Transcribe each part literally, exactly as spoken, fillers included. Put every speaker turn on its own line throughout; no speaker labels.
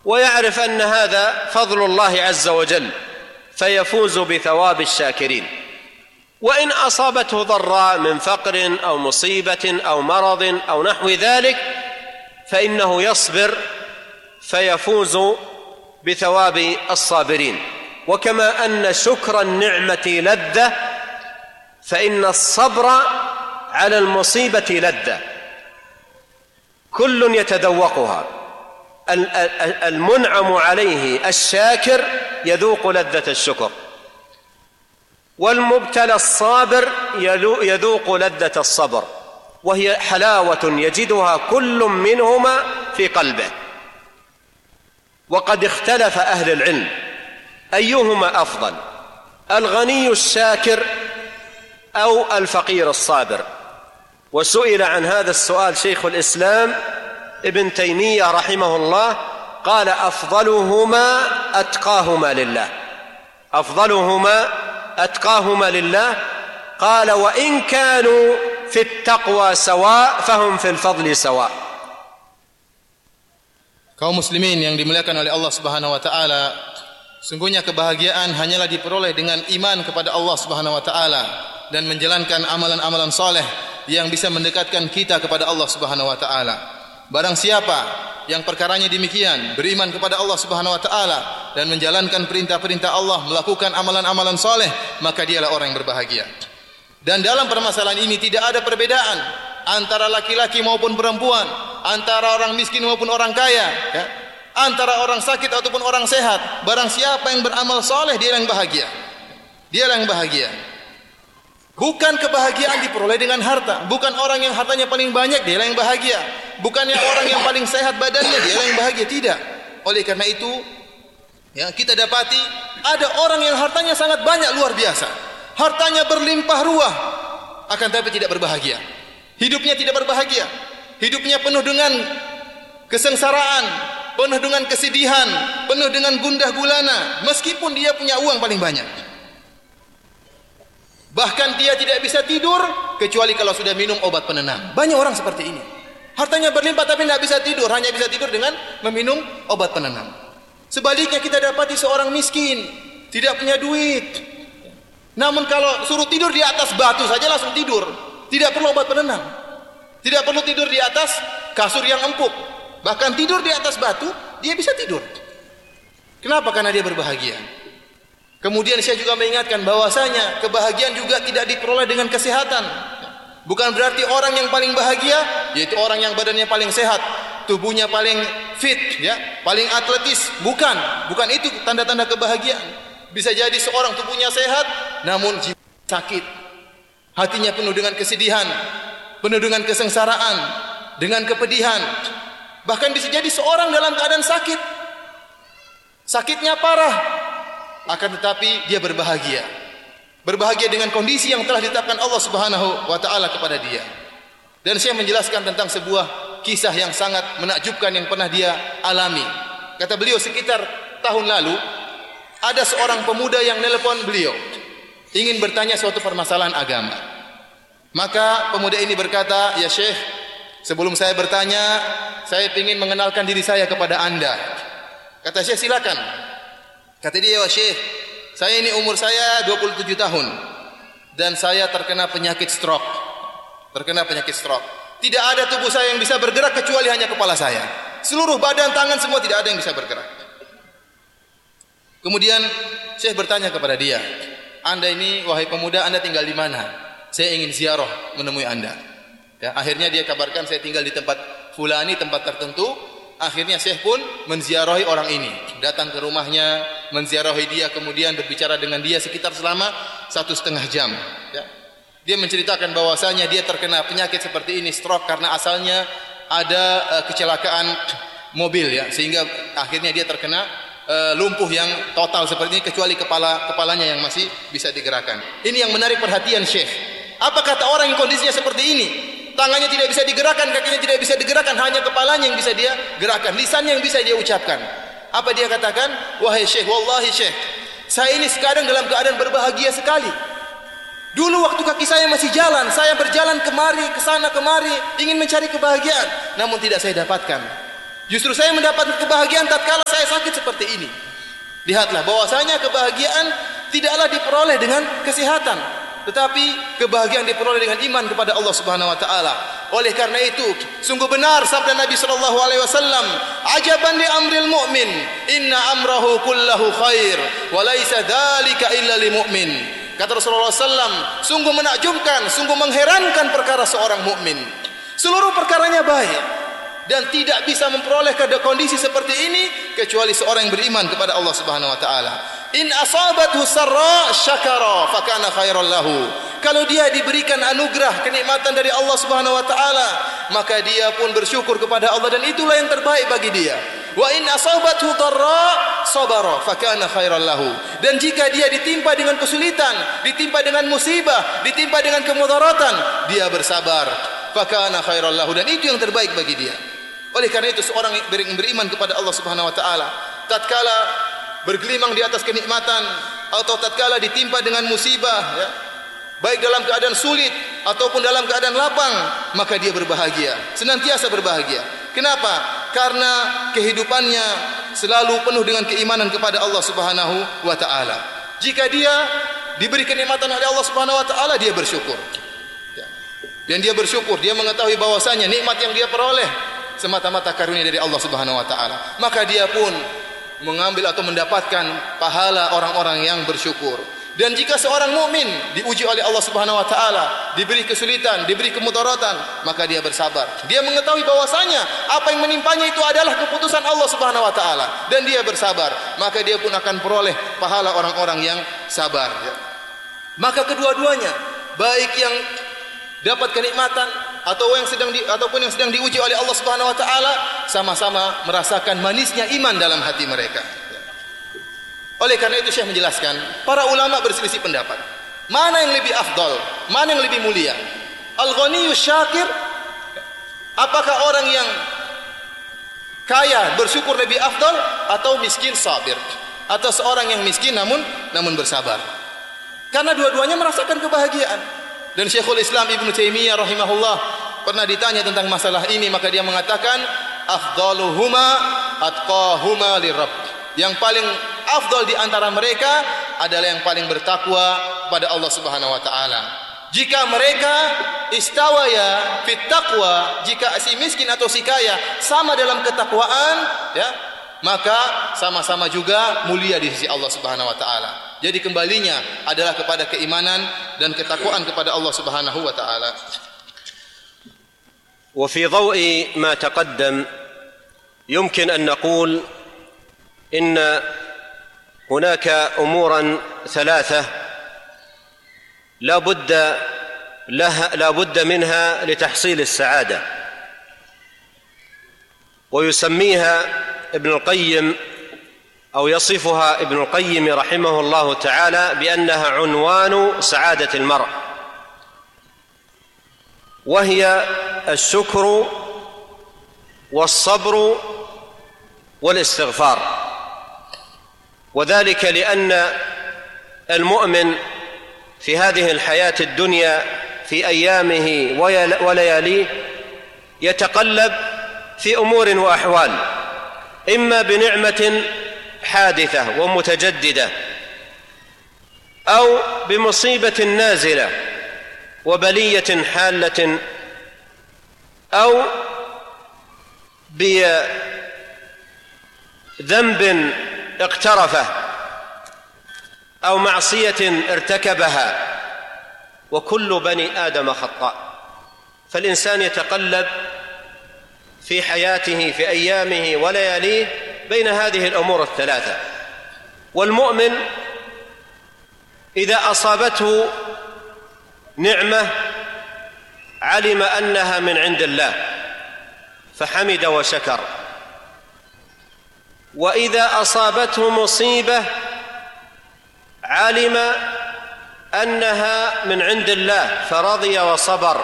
ويعرف أن هذا فضل الله عز وجل فيفوز بثواب الشاكرين. وإن أصابته ضراء من فقر أو مصيبة أو مرض أو نحو ذلك فإنه يصبر فيفوز بثواب الصابرين. وكما أن شكر النعمة لذة فإن الصبر على المصيبة لذة، كل يتذوقها. المنعم عليه الشاكر يذوق لذة الشكر، والمبتلى الصابر يذوق لذة الصبر، وهي حلاوة يجدها كل منهما في قلبه. وقد اختلف أهل العلم أيهما أفضل، الغني الشاكر أو الفقير الصابر. وسئل عن هذا السؤال شيخ الإسلام ابن تيمية رحمه الله، قال أفضلهما أتقاهما لله، أفضلهما أتقاهما لله. قال وإن كانوا في التقوى سواء فهم في الفضل سواء.
Kaum muslimin yang dimuliakan oleh Allah Subhanahu wa taala, sungguhnya kebahagiaan hanyalah diperoleh dengan iman kepada Allah Subhanahu wa taala dan menjalankan amalan-amalan saleh yang bisa mendekatkan kita kepada Allah Subhanahu wa taala. Barang siapa yang perkaranya demikian, beriman kepada Allah Subhanahu wa taala dan menjalankan perintah-perintah Allah, melakukan amalan-amalan saleh, maka dialah orang yang berbahagia. Dan dalam permasalahan ini tidak ada perbedaan antara laki-laki maupun perempuan, antara orang miskin maupun orang kaya, ya, antara orang sakit ataupun orang sehat. Barang siapa yang beramal saleh, dia yang bahagia. Dia yang bahagia. Bukan kebahagiaan diperoleh dengan harta. Bukan orang yang hartanya paling banyak dia yang bahagia. Bukan yang orang yang paling sehat badannya dia yang bahagia. Tidak. Oleh karena itu, ya, kita dapati ada orang yang hartanya sangat banyak, luar biasa. Hartanya berlimpah ruah, akan tapi tidak berbahagia. Hidupnya tidak berbahagia. Hidupnya penuh dengan kesengsaraan, penuh dengan kesedihan, penuh dengan gundah gulana, meskipun dia punya uang paling banyak. Bahkan dia tidak bisa tidur kecuali kalau sudah minum obat penenang. Banyak orang seperti ini. Hartanya berlimpah tapi tidak bisa tidur, hanya bisa tidur dengan meminum obat penenang. Sebaliknya kita dapati seorang miskin, tidak punya duit, namun kalau suruh tidur di atas batu saja langsung tidur. Tidak perlu obat penenang. Tidak perlu tidur di atas kasur yang empuk. Bahkan tidur di atas batu, dia bisa tidur. Kenapa? Karena dia berbahagia. Kemudian saya juga mengingatkan bahwasanya kebahagiaan juga tidak diperoleh dengan kesehatan. Bukan berarti orang yang paling bahagia yaitu orang yang badannya paling sehat, tubuhnya paling fit, ya, paling atletis. Bukan, bukan itu tanda-tanda kebahagiaan. Bisa jadi seorang tubuhnya sehat namun jiwa sakit. Hatinya penuh dengan kesedihan, penuh dengan kesengsaraan, dengan kepedihan. Bahkan bisa jadi seorang dalam keadaan sakit, sakitnya parah, akan tetapi dia berbahagia. Berbahagia dengan kondisi yang telah ditetapkan Allah Subhanahu wa taala kepada dia. Dan saya menjelaskan tentang sebuah kisah yang sangat menakjubkan yang pernah dia alami. Kata beliau, sekitar tahun lalu ada seorang pemuda yang nelpon beliau, ingin bertanya suatu permasalahan agama. Maka pemuda ini berkata, "Ya Syekh, sebelum saya bertanya, saya ingin mengenalkan diri saya kepada Anda." Kata Syekh, "Silakan." Kata dia, "Ya Syekh, saya ini umur saya dua puluh tujuh tahun dan saya terkena penyakit stroke. Terkena penyakit stroke. Tidak ada tubuh saya yang bisa bergerak kecuali hanya kepala saya. Seluruh badan, tangan semua tidak ada yang bisa bergerak." Kemudian Syekh bertanya kepada dia, "Anda ini, wahai pemuda, Anda tinggal di mana? Saya ingin ziarah menemui Anda." Ya, akhirnya dia kabarkan, "Saya tinggal di tempat fulani, tempat tertentu." Akhirnya Syekh pun menziarahi orang ini, datang ke rumahnya, menziarahi dia, kemudian berbicara dengan dia sekitar selama satu setengah jam. Ya. Dia menceritakan bahwasanya dia terkena penyakit seperti ini, stroke, karena asalnya ada uh, kecelakaan mobil, ya, sehingga akhirnya dia terkena uh, lumpuh yang total seperti ini, kecuali kepala kepalanya yang masih bisa digerakkan. Ini yang menarik perhatian Syekh. Apa kata orang yang kondisinya seperti ini? Tangannya tidak bisa digerakkan, kakinya tidak bisa digerakkan, hanya kepalanya yang bisa dia gerakkan, lisannya yang bisa dia ucapkan. Apa dia katakan? "Wahai Syekh, wallahi Syekh, saya ini sekarang dalam keadaan berbahagia sekali. Dulu waktu kaki saya masih jalan, saya berjalan kemari, ke sana kemari, ingin mencari kebahagiaan, namun tidak saya dapatkan. Justru saya mendapat kebahagiaan tatkala saya sakit seperti ini. Lihatlah bahwasanya kebahagiaan tidaklah diperoleh dengan kesehatan, tetapi kebahagiaan diperoleh dengan iman kepada Allah Subhanahu wa taala. Oleh karena itu, sungguh benar sabda Nabi sallallahu alaihi wasallam, "Ajaban li amril mu'min, inna amrahu kullahu khair, wa laisa dzalika illa lil mu'min." Kata Rasulullah sallallahu alaihi wasallam, sungguh menakjubkan, sungguh mengherankan perkara seorang mukmin. Seluruh perkaranya baik. Dan tidak bisa memperoleh kondisi seperti ini kecuali seorang yang beriman kepada Allah Subhanahu wa taala. In asabathu sarra syakara fakana khairan lahu. Kalau dia diberikan anugerah kenikmatan dari Allah Subhanahu wa taala, maka dia pun bersyukur kepada Allah dan itulah yang terbaik bagi dia. Wa in asabathu dharra sabara fakana khairan lahu. Dan jika dia ditimpa dengan kesulitan, ditimpa dengan musibah, ditimpa dengan kemudaratan, dia bersabar, fakana khairan lahu, dan itu yang terbaik bagi dia. Oleh karena itu seorang yang beriman kepada Allah Subhanahu wa taala, tatkala bergelimang di atas kenikmatan atau tatkala ditimpa dengan musibah, ya, baik dalam keadaan sulit ataupun dalam keadaan lapang, maka dia berbahagia, senantiasa berbahagia. Kenapa? Karena kehidupannya selalu penuh dengan keimanan kepada Allah Subhanahu wa taala. Jika dia diberi kenikmatan oleh Allah Subhanahu wa taala, dia bersyukur. Ya. Dan dia bersyukur, dia mengetahui bahwasanya nikmat yang dia peroleh semata-mata karunia dari Allah Subhanahu wa taala, maka dia pun mengambil atau mendapatkan pahala orang-orang yang bersyukur. Dan jika seorang mukmin diuji oleh Allah Subhanahu wa taala, diberi kesulitan, diberi kemudaratan, maka dia bersabar. Dia mengetahui bahwasanya apa yang menimpanya itu adalah keputusan Allah Subhanahu wa taala dan dia bersabar, maka dia pun akan peroleh pahala orang-orang yang sabar. Maka kedua-duanya, baik yang dapat kenikmatan atau yang sedang di, ataupun yang sedang diuji oleh Allah Subhanahu wa taala, sama-sama merasakan manisnya iman dalam hati mereka. Oleh karena itu Syekh menjelaskan, para ulama berselisih pendapat. Mana yang lebih afdal? Mana yang lebih mulia? Al-ghaniyyu syakir, apakah orang yang kaya bersyukur lebih afdal atau miskin sabir? Atau seorang yang miskin namun namun bersabar? Karena dua-duanya merasakan kebahagiaan. Dan Syekhul Islam Ibnu Taimiyah rahimahullah pernah ditanya tentang masalah ini, maka dia mengatakan afdaluhuma atqahuma lirabb. Yang paling afdal di antara mereka adalah yang paling bertakwa kepada Allah Subhanahu wa taala. Jika mereka istawaya fit taqwa, jika si miskin atau si kaya sama dalam ketakwaan, ya, maka sama-sama juga mulia di sisi Allah Subhanahu wa taala. Jadi kembalinya adalah kepada keimanan dan ketakwaan kepada Allah Subhanahu wa taala.
وفي ضوء ما تقدم يمكن أن نقول إن هناك أمورا ثلاثة لا بد لها لا بد منها لتحصيل السعادة، ويسميها ابن القيم أو يصفها ابن القيم رحمه الله تعالى بأنها عنوان سعادة المرء، وهي الشكر والصبر والاستغفار. وذلك لأن المؤمن في هذه الحياة الدنيا في أيامه ولياليه يتقلب في أمور وأحوال، إما بنعمة حادثة ومتجددة أو بمصيبة نازلة وبلية حالة أو بذنب اقترفه أو معصية ارتكبها، وكل بني آدم خطاء. فالإنسان يتقلب في حياته في أيامه ولياليه بين هذه الأمور الثلاثة. والمؤمن إذا أصابته نعمة علم أنها من عند الله فحمد وشكر، وإذا أصابته مصيبة علم أنها من عند الله فرضي وصبر،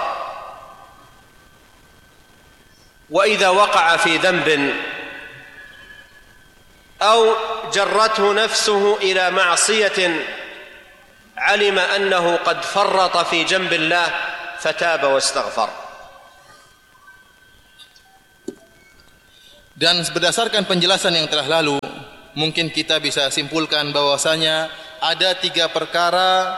وإذا وقع في ذنب أو جرته نفسه إلى معصية علم أنه قد فرط في جنب الله فتاب واستغفر.
Dan berdasarkan penjelasan yang telah lalu, mungkin kita bisa simpulkan bahwasanya ada tiga perkara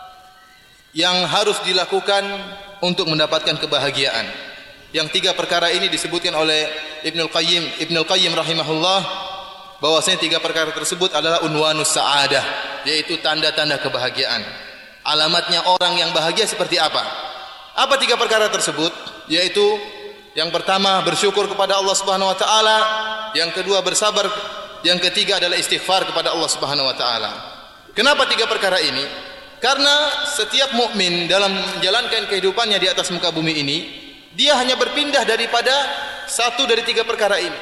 yang harus dilakukan untuk mendapatkan kebahagiaan. Yang tiga perkara ini disebutkan oleh Ibnul Qayyim, Ibnul Qayyim rahimahullah, bahwasanya tiga perkara tersebut adalah unwanus sa'adah, yaitu tanda-tanda kebahagiaan. Alamatnya orang yang bahagia seperti apa? Apa tiga perkara tersebut? Yaitu yang pertama bersyukur kepada Allah Subhanahu wa taala, yang kedua bersabar, yang ketiga adalah istighfar kepada Allah Subhanahu wa taala. Kenapa tiga perkara ini? Karena setiap mukmin dalam menjalankan kehidupannya di atas muka bumi ini, dia hanya berpindah daripada satu dari tiga perkara ini.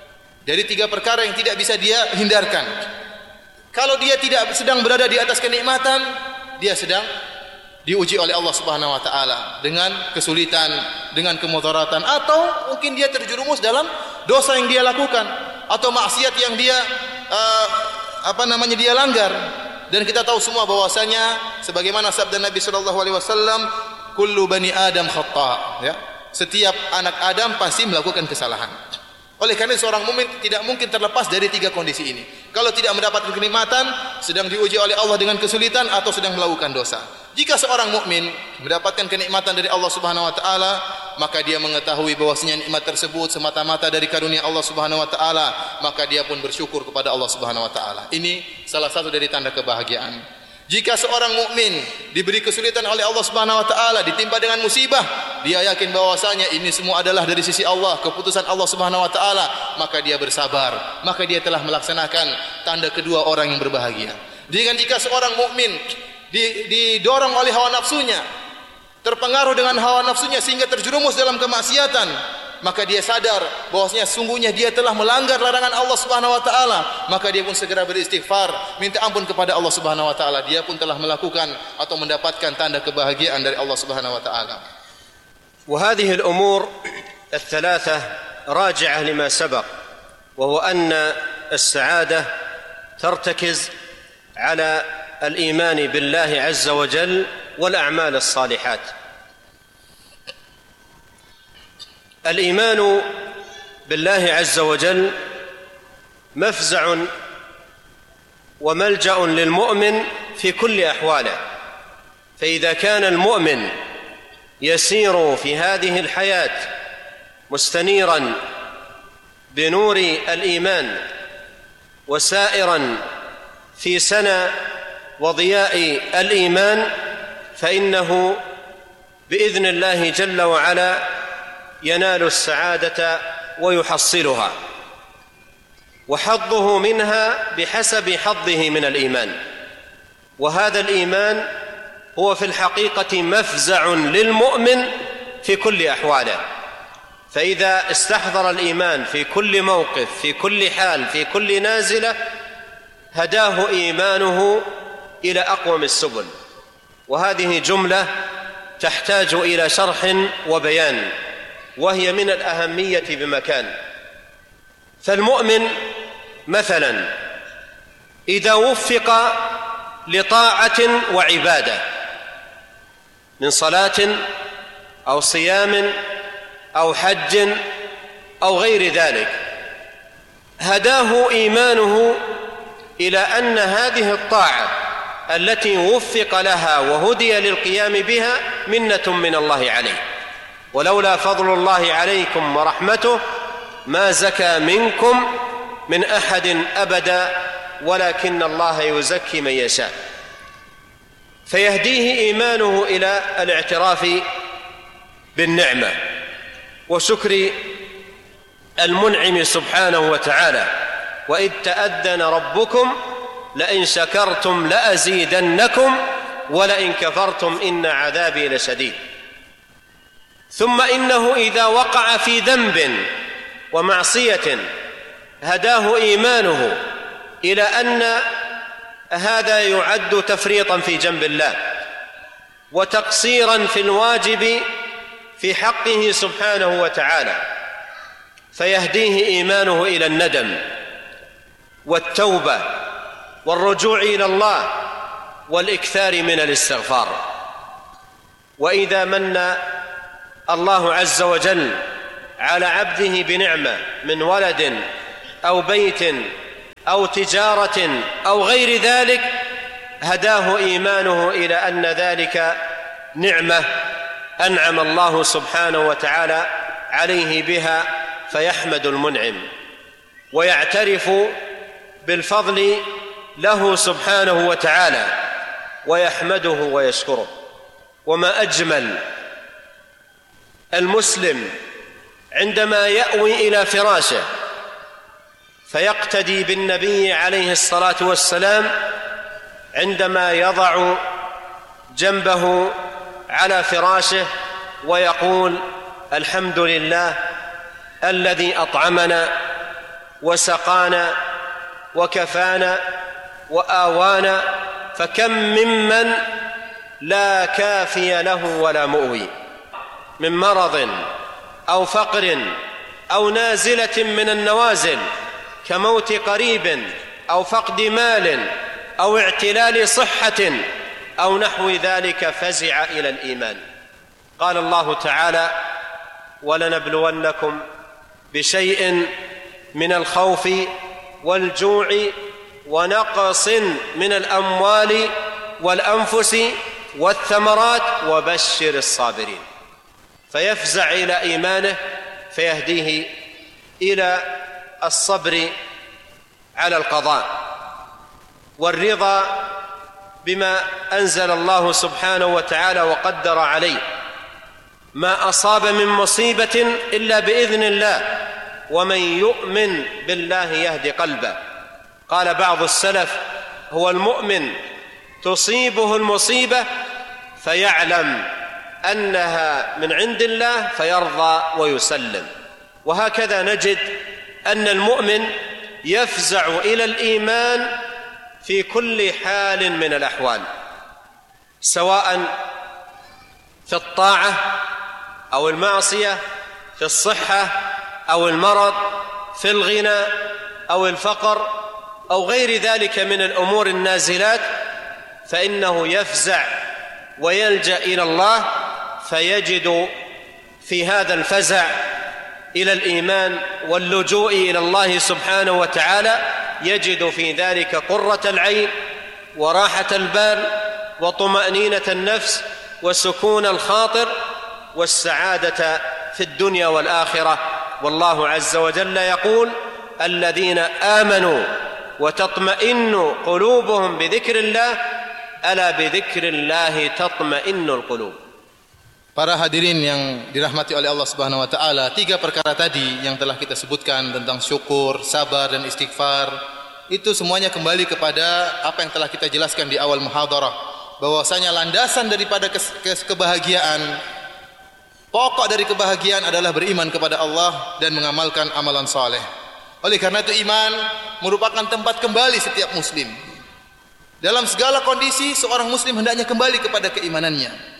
Dari tiga perkara yang tidak bisa dia hindarkan. Kalau dia tidak sedang berada di atas kenikmatan, dia sedang diuji oleh Allah Subhanahu wa taala dengan kesulitan, dengan kemudaratan, atau mungkin dia terjerumus dalam dosa yang dia lakukan atau maksiat yang dia uh, apa namanya dia langgar. Dan kita tahu semua bahwasanya sebagaimana sabda Nabi sallallahu alaihi wasallam, kullu bani adam khata', ya. Setiap anak Adam pasti melakukan kesalahan. Oleh karena seorang mukmin tidak mungkin terlepas dari tiga kondisi ini. Kalau tidak mendapatkan kenikmatan, sedang diuji oleh Allah dengan kesulitan, atau sedang melakukan dosa. Jika seorang mukmin mendapatkan kenikmatan dari Allah Subhanahu wa taala, maka dia mengetahui bahwasanya nikmat tersebut semata-mata dari karunia Allah Subhanahu wa taala, maka dia pun bersyukur kepada Allah Subhanahu wa taala. Ini salah satu dari tanda kebahagiaan. Jika seorang mukmin diberi kesulitan oleh Allah Subhanahu wa taala, ditimpa dengan musibah, dia yakin bahwasanya ini semua adalah dari sisi Allah, keputusan Allah Subhanahu wa taala, maka dia bersabar, maka dia telah melaksanakan tanda kedua orang yang berbahagia. Dengan jika seorang mukmin didorong oleh hawa nafsunya, terpengaruh dengan hawa nafsunya sehingga terjerumus dalam kemaksiatan, maka dia sadar bahwasanya sungguhnya dia telah melanggar larangan Allah Subhanahu wa taala, maka dia pun segera beristighfar, minta ampun kepada Allah Subhanahu wa taala. Dia pun telah melakukan atau mendapatkan tanda kebahagiaan dari Allah Subhanahu wa taala.
وهذه الأمور الثلاثة راجعة لما سبق، وهو أن السعادة ترتكز على الإيمان بالله عز وجل والأعمال الصالحات. الإيمان بالله عز وجل مفزع وملجأ للمؤمن في كل أحواله، فإذا كان المؤمن يسير في هذه الحياة مستنيرا بنور الإيمان وسائرا في سنى وضياء الإيمان، فإنه بإذن الله جل وعلا ينال السعادة ويحصلها، وحظه منها بحسب حظه من الإيمان. وهذا الإيمان هو في الحقيقة مفزع للمؤمن في كل أحواله، فإذا استحضر الإيمان في كل موقف، في كل حال، في كل نازلة، هداه إيمانه إلى أقوم السبل. وهذه جملة تحتاج إلى شرح وبيان، وهي من الأهمية بمكان. فالمؤمن مثلا إذا وفق لطاعة وعبادة من صلاة أو صيام أو حج أو غير ذلك، هداه إيمانه إلى أن هذه الطاعة التي وفق لها وهدي للقيام بها منة من الله عليه، ولولا فضل الله عليكم ورحمته ما زكى منكم من أحد أبدا ولكن الله يزكي من يشاء. فيهديه إيمانه إلى الاعتراف بالنعمة وشكر المنعم سبحانه وتعالى، وإذ تأذن ربكم لئن شكرتم لأزيدنكم ولئن كفرتم إن عذابي لشديد. ثم إنه إذا وقع في ذنب ومعصية هداه إيمانه إلى أن هذا يعد تفريطا في جنب الله وتقصيرا في الواجب في حقه سبحانه وتعالى، فيهديه إيمانه إلى الندم والتوبة والرجوع إلى الله والإكثار من الاستغفار. وإذا من الله عز وجل على عبده بنعمة من ولد أو بيت أو تجارة أو غير ذلك، هداه إيمانه إلى أن ذلك نعمة أنعم الله سبحانه وتعالى عليه بها، فيحمد المنعم ويعترف بالفضل له سبحانه وتعالى ويحمده ويشكره. وما أجمل المسلم عندما يأوي إلى فراشه فيقتدي بالنبي عليه الصلاة والسلام عندما يضع جنبه على فراشه ويقول: الحمد لله الذي أطعمنا وسقانا وكفانا وآوانا. فكم ممن لا كافي له ولا مؤوي، من مرض أو فقر أو نازلة من النوازل كموت قريب أو فقد مال أو اعتلال صحة أو نحو ذلك، فزع إلى الإيمان. قال الله تعالى: ولنبلونكم بشيء من الخوف والجوع ونقص من الأموال والأنفس والثمرات وبشر الصابرين. فيفزع إلى إيمانه فيهديه إلى الصبر على القضاء والرضا بما أنزل الله سبحانه وتعالى وقدر عليه. ما أصاب من مصيبة إلا بإذن الله، ومن يؤمن بالله يهدي قلبه. قال بعض السلف: هو المؤمن تصيبه المصيبة فيعلم أنها من عند الله فيرضى ويسلم. وهكذا نجد أن المؤمن يفزع إلى الإيمان في كل حال من الأحوال، سواء في الطاعة أو المعصية، في الصحة أو المرض، في الغنى أو الفقر أو غير ذلك من الأمور النازلات، فإنه يفزع ويلجأ إلى الله، فيجد في هذا الفزع إلى الإيمان واللجوء إلى الله سبحانه وتعالى يجد في ذلك قرة العين وراحة البال وطمأنينة النفس وسكون الخاطر والسعادة في الدنيا والآخرة. والله عز وجل يقول: الذين آمنوا وتطمئن قلوبهم بذكر الله ألا بذكر الله تطمئن القلوب.
Para hadirin yang dirahmati oleh Allah Subhanahu wa taala, tiga perkara tadi yang telah kita sebutkan tentang syukur, sabar dan istighfar, itu semuanya kembali kepada apa yang telah kita jelaskan di awal muhadarah, bahwasanya landasan daripada kebahagiaan, pokok dari kebahagiaan adalah beriman kepada Allah dan mengamalkan amalan saleh. Oleh karena itu iman merupakan tempat kembali setiap muslim. Dalam segala kondisi seorang muslim hendaknya kembali kepada keimanannya.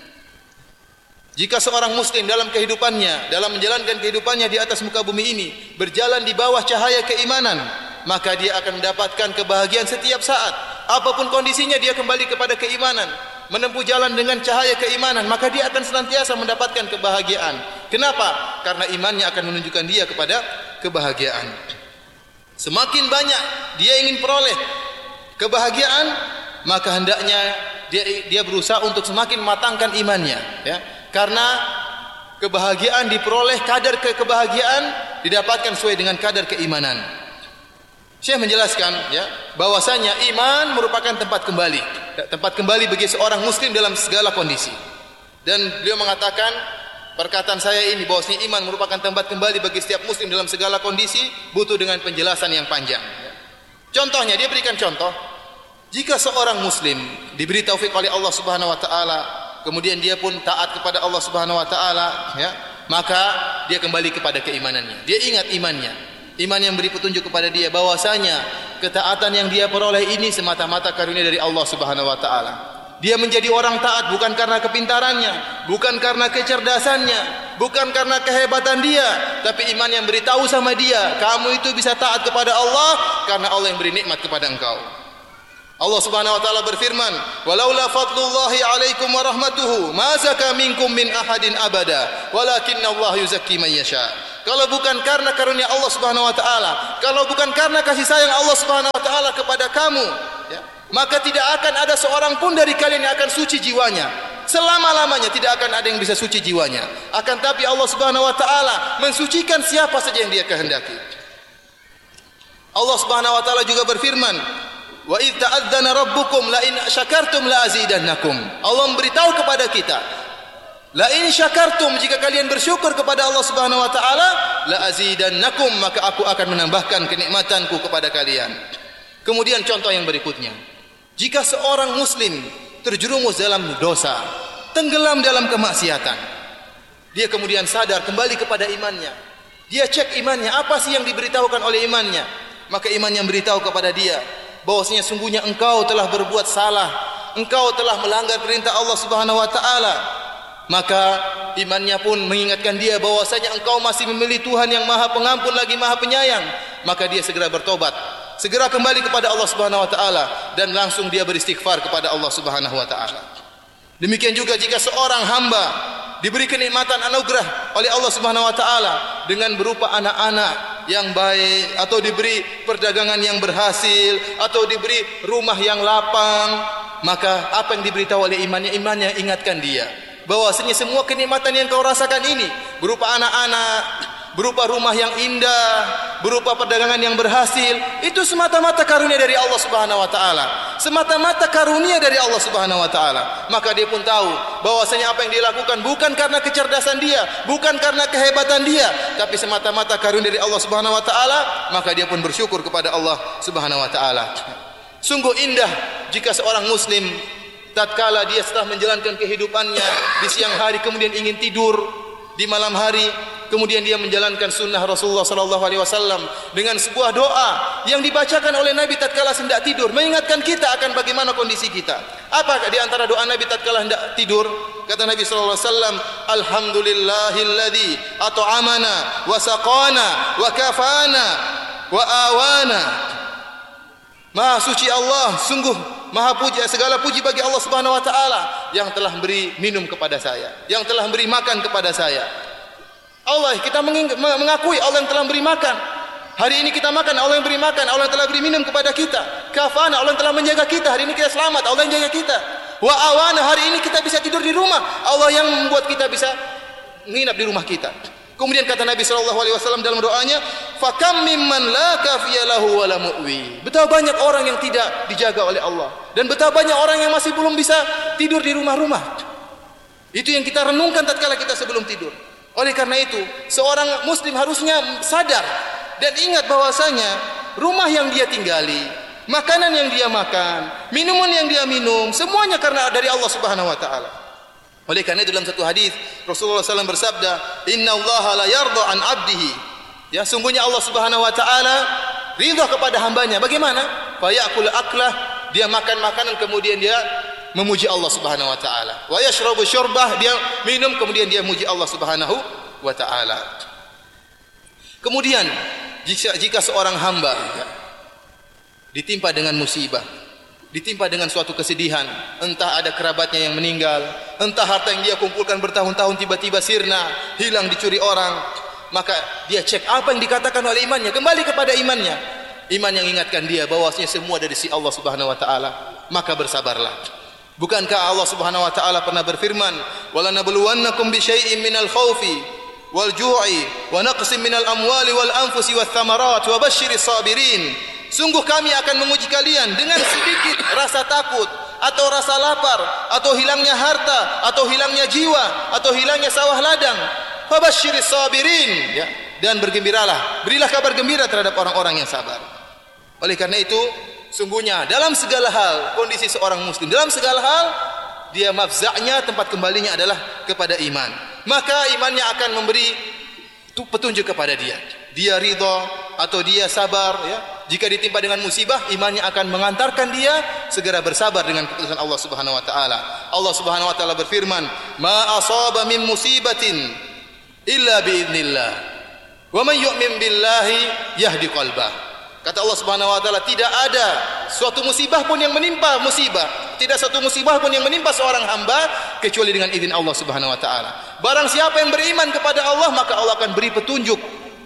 Jika seorang muslim dalam kehidupannya, dalam menjalankan kehidupannya di atas muka bumi ini berjalan di bawah cahaya keimanan, maka dia akan mendapatkan kebahagiaan setiap saat. Apapun kondisinya dia kembali kepada keimanan, menempuh jalan dengan cahaya keimanan, maka dia akan senantiasa mendapatkan kebahagiaan. Kenapa? Karena imannya akan menunjukkan dia kepada kebahagiaan. Semakin banyak dia ingin peroleh kebahagiaan, maka hendaknya dia dia berusaha untuk semakin matangkan imannya, ya. Karena kebahagiaan diperoleh, kadar kebahagiaan didapatkan sesuai dengan kadar keimanan. Syekh menjelaskan, ya, bahwasanya iman merupakan tempat kembali, tempat kembali bagi seorang muslim dalam segala kondisi. Dan beliau mengatakan, perkataan saya ini bahwasanya iman merupakan tempat kembali bagi setiap muslim dalam segala kondisi butuh dengan penjelasan yang panjang. Contohnya, dia berikan contoh, jika seorang muslim diberi taufik oleh Allah Subhanahu wa taala, kemudian dia pun taat kepada Allah Subhanahu wa taala, ya, maka dia kembali kepada keimanannya. Dia ingat imannya. Iman yang beri petunjuk kepada dia bahwasanya ketaatan yang dia peroleh ini semata-mata karunia dari Allah Subhanahu wa taala. Dia menjadi orang taat bukan karena kepintarannya, bukan karena kecerdasannya, bukan karena kehebatan dia, tapi iman yang beritahu sama dia, kamu itu bisa taat kepada Allah karena Allah yang beri nikmat kepada engkau. Allah Subhanahu wa taala berfirman, "Walaula fadlullahi 'alaikum wa rahmatuhu, ma zaka minkum min ahadin abada, walakinnallaha yuzakki man yasha." kalau bukan karena karunia Allah Subhanahu wa taala, kalau bukan karena kasih sayang Allah Subhanahu wa taala kepada kamu, ya, maka tidak akan ada seorang pun dari kalian yang akan suci jiwanya. Selama-lamanya tidak akan ada yang bisa suci jiwanya. Akan tapi Allah Subhanahu wa taala mensucikan siapa saja yang Dia kehendaki. Allah Subhanahu wa taala juga berfirman, wa idz ta'adzana rabbukum la in syakartum la azidannakum. Allah memberitahu kepada kita, la in syakartum, jika kalian bersyukur kepada Allah Subhanahu wa taala, la azidannakum, maka aku akan menambahkan kenikmatanku kepada kalian. Kemudian contoh yang berikutnya, jika seorang muslim terjerumus dalam dosa, tenggelam dalam kemaksiatan, dia kemudian sadar kembali kepada imannya, dia cek imannya, apa sih yang diberitahukan oleh imannya, maka imannya memberitahu kepada dia bahwasanya sungguhnya engkau telah berbuat salah, engkau telah melanggar perintah Allah Subhanahu wa taala. Maka imannya pun mengingatkan dia bahwasanya engkau masih memilih Tuhan yang Maha Pengampun lagi Maha Penyayang. Maka dia segera bertobat, segera kembali kepada Allah Subhanahu wa taala, dan langsung dia beristighfar kepada Allah Subhanahu wa taala. Demikian juga jika seorang hamba diberi kenikmatan anugerah oleh Allah Subhanahu wa taala dengan berupa anak-anak yang baik, atau diberi perdagangan yang berhasil, atau diberi rumah yang lapang, maka apa yang diberitahu oleh imannya, imannya ingatkan dia bahwasanya semua kenikmatan yang kau rasakan ini berupa anak-anak, berupa rumah yang indah, berupa perdagangan yang berhasil, itu semata-mata karunia dari Allah Subhanahu wa taala. Semata-mata karunia dari Allah Subhanahu wa taala. Maka dia pun tahu bahwasanya apa yang dia lakukan bukan karena kecerdasan dia, bukan karena kehebatan dia, tapi semata-mata karunia dari Allah Subhanahu wa taala, maka dia pun bersyukur kepada Allah Subhanahu wa taala. Sungguh indah jika seorang muslim tatkala dia setelah menjalankan kehidupannya di siang hari kemudian ingin tidur di malam hari, kemudian dia menjalankan sunnah Rasulullah sallallahu alaihi wasallam dengan sebuah doa yang dibacakan oleh Nabi tatkala hendak tidur, mengingatkan kita akan bagaimana kondisi kita. Apa di antara doa Nabi tatkala hendak tidur? Kata Nabi sallallahu alaihi wasallam, alhamdulillahilladzi at'amana wa saqana wa kafana wa awana. Maha suci Allah, sungguh maha puji, segala puji bagi Allah Subhanahu wa taala yang telah beri minum kepada saya, yang telah beri makan kepada saya. Allah, kita mengakui Allah yang telah beri makan. Hari ini kita makan, Allah yang beri makan, Allah yang telah beri minum kepada kita. Kafana, Allah yang telah menjaga kita. Hari ini kita selamat, Allah yang jaga kita. Wa awana, hari ini kita bisa tidur di rumah, Allah yang membuat kita bisa menginap di rumah kita. Kemudian kata Nabi sallallahu alaihi wasallam dalam doanya, fakam mimman la kafiya lahu wa la mu'wi. Betapa banyak orang yang tidak dijaga oleh Allah, dan betapa banyak orang yang masih belum bisa tidur di rumah-rumah. Itu yang kita renungkan tatkala kita sebelum tidur. Oleh karena itu, seorang muslim harusnya sadar dan ingat bahwasanya rumah yang dia tinggali, makanan yang dia makan, minuman yang dia minum, semuanya karena dari Allah Subhanahu wa taala. Oleh karena itu dalam satu hadis Rasulullah sallallahu alaihi wasallam bersabda, Inna Allaha la yarda an abdihi. Ya, sungguhnya Allah Subhanahu wa taala ridha kepada hambanya. Bagaimana? Fa ya'kul aklah, dia makan makanan kemudian dia memuji Allah Subhanahu wa taala. Wa yashrabu syurbah, dia minum kemudian dia memuji Allah Subhanahu wa taala. Kemudian jika, jika seorang hamba ya, ditimpa dengan musibah, ditimpa dengan suatu kesedihan, entah ada kerabatnya yang meninggal, entah harta yang dia kumpulkan bertahun-tahun tiba-tiba sirna, hilang, dicuri orang, maka dia cek apa yang dikatakan oleh imannya, kembali kepada imannya, iman yang ingatkan dia bahwasanya semua dari si Allah Subhanahu wa taala, maka bersabarlah. Bukankah Allah Subhanahu wa taala pernah berfirman, walanabluwannakum bisyai'in minal khaufi wal ju'i wa naqsin minal amwali wal anfusi wath thamarat wa basyiris sabirin. Sungguh kami akan menguji kalian dengan sedikit rasa takut, atau rasa lapar, atau hilangnya harta, atau hilangnya jiwa, atau hilangnya sawah ladang. Fabasyiris sabirin, ya, dan bergembiralah, berilah kabar gembira terhadap orang-orang yang sabar. Oleh karena itu, sungguhnya dalam segala hal kondisi seorang muslim, dalam segala hal dia mafza'nya, tempat kembalinya adalah kepada iman. Maka imannya akan memberi petunjuk kepada dia. Dia ridha atau dia sabar, ya. Jika ditimpa dengan musibah, imannya akan mengantarkan dia segera bersabar dengan keputusan Allah Subhanahu wa taala. Allah Subhanahu wa taala berfirman, "Ma asaba min musibatin illa bi idznillah. Wa man yu'min billahi yahdi qalbah." Kata Allah Subhanahu wa taala, tidak ada suatu musibah pun yang menimpa musibah, tidak satu musibah pun yang menimpa seorang hamba kecuali dengan izin Allah Subhanahu wa taala. Barang siapa yang beriman kepada Allah, maka Allah akan beri petunjuk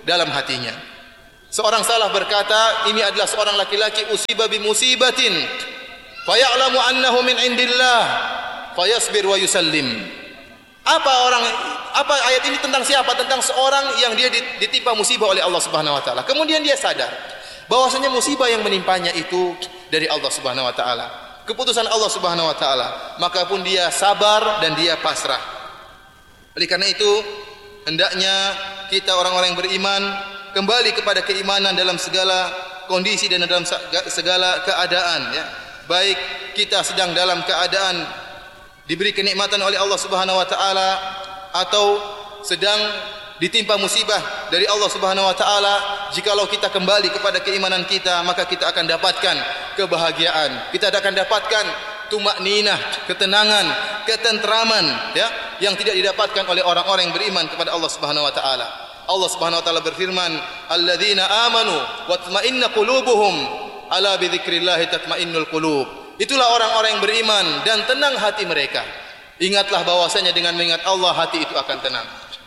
dalam hatinya. Seorang salaf berkata, ini adalah seorang laki-laki usiba bi musibatin fa ya'lamu annahu min indillah fa yasbir wa yusallim. Apa orang apa ayat ini tentang siapa? Tentang seorang yang dia ditimpa musibah oleh Allah Subhanahu wa taala. Kemudian dia sadar bahwasanya musibah yang menimpanya itu dari Allah Subhanahu wa taala. Keputusan Allah Subhanahu wa taala. Maka pun dia sabar dan dia pasrah. Oleh karena itu, hendaknya kita orang-orang yang beriman kembali kepada keimanan dalam segala kondisi dan dalam segala keadaan, ya. Baik kita sedang dalam keadaan diberi kenikmatan oleh Allah Subhanahu wa taala atau sedang ditimpa musibah dari Allah Subhanahu wa taala, jikalau kita kembali kepada keimanan kita, maka kita akan dapatkan kebahagiaan. Kita akan dapatkan tumakninah, ketenangan, ketentraman, ya, yang tidak didapatkan oleh orang-orang yang beriman kepada Allah Subhanahu wa taala. Allah Subhanahu wa taala berfirman, "Alladzina amanu wa tatma'innu qulubuhum ala bi dzikrillah tatma'innul qulub." Itulah orang-orang yang beriman dan tenang hati mereka. Ingatlah bahwasanya dengan mengingat Allah hati itu akan tenang.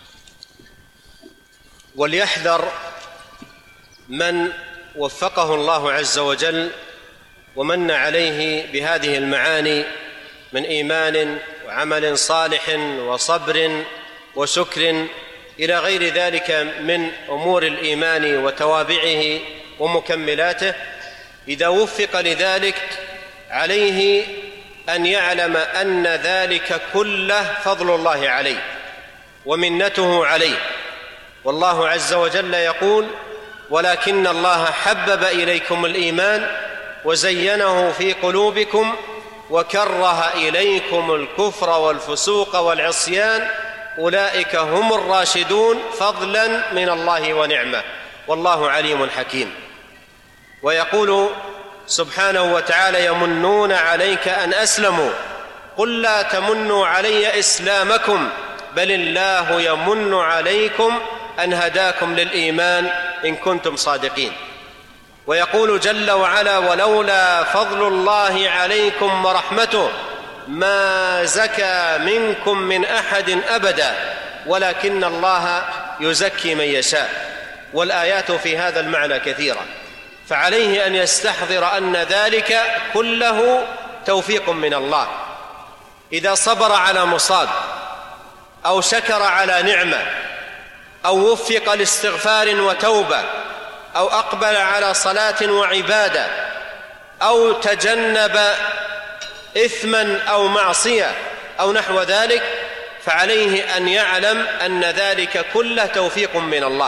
وليحذر من وفقه الله عز وجل ومن عليه بهذه المعاني من إيمان وعمل صالح وصبر وشكر إلى غير ذلك من أمور الإيمان وتوابعه ومكملاته. إذا وفق لذلك عليه أن يعلم أن ذلك كله فضل الله عليه ومنته عليه. والله عز وجل يقول: ولكن الله حبب إليكم الإيمان وزينه في قلوبكم وكره إليكم الكفر والفسوق والعصيان أولئك هم الراشدون فضلا من الله ونعمة والله عليم حكيم. ويقول سبحانه وتعالى: يمنون عليك أن أسلموا قل لا تمنوا علي إسلامكم بل الله يمن عليكم أن هداكم للإيمان إن كنتم صادقين. ويقول جل وعلا: ولولا فضل الله عليكم ورحمته ما زكى منكم من أحد أبدا ولكن الله يزكي من يشاء. والآيات في هذا المعنى كثيرة، فعليه أن يستحضر أن ذلك كله توفيق من الله. إذا صبر على مصاب أو شكر على نعمة أو وفق لاستغفار وتوبة أو أقبل على صلاة وعبادة أو تجنب إثما أو معصية أو نحو ذلك، فعليه أن يعلم أن ذلك كله توفيق من الله.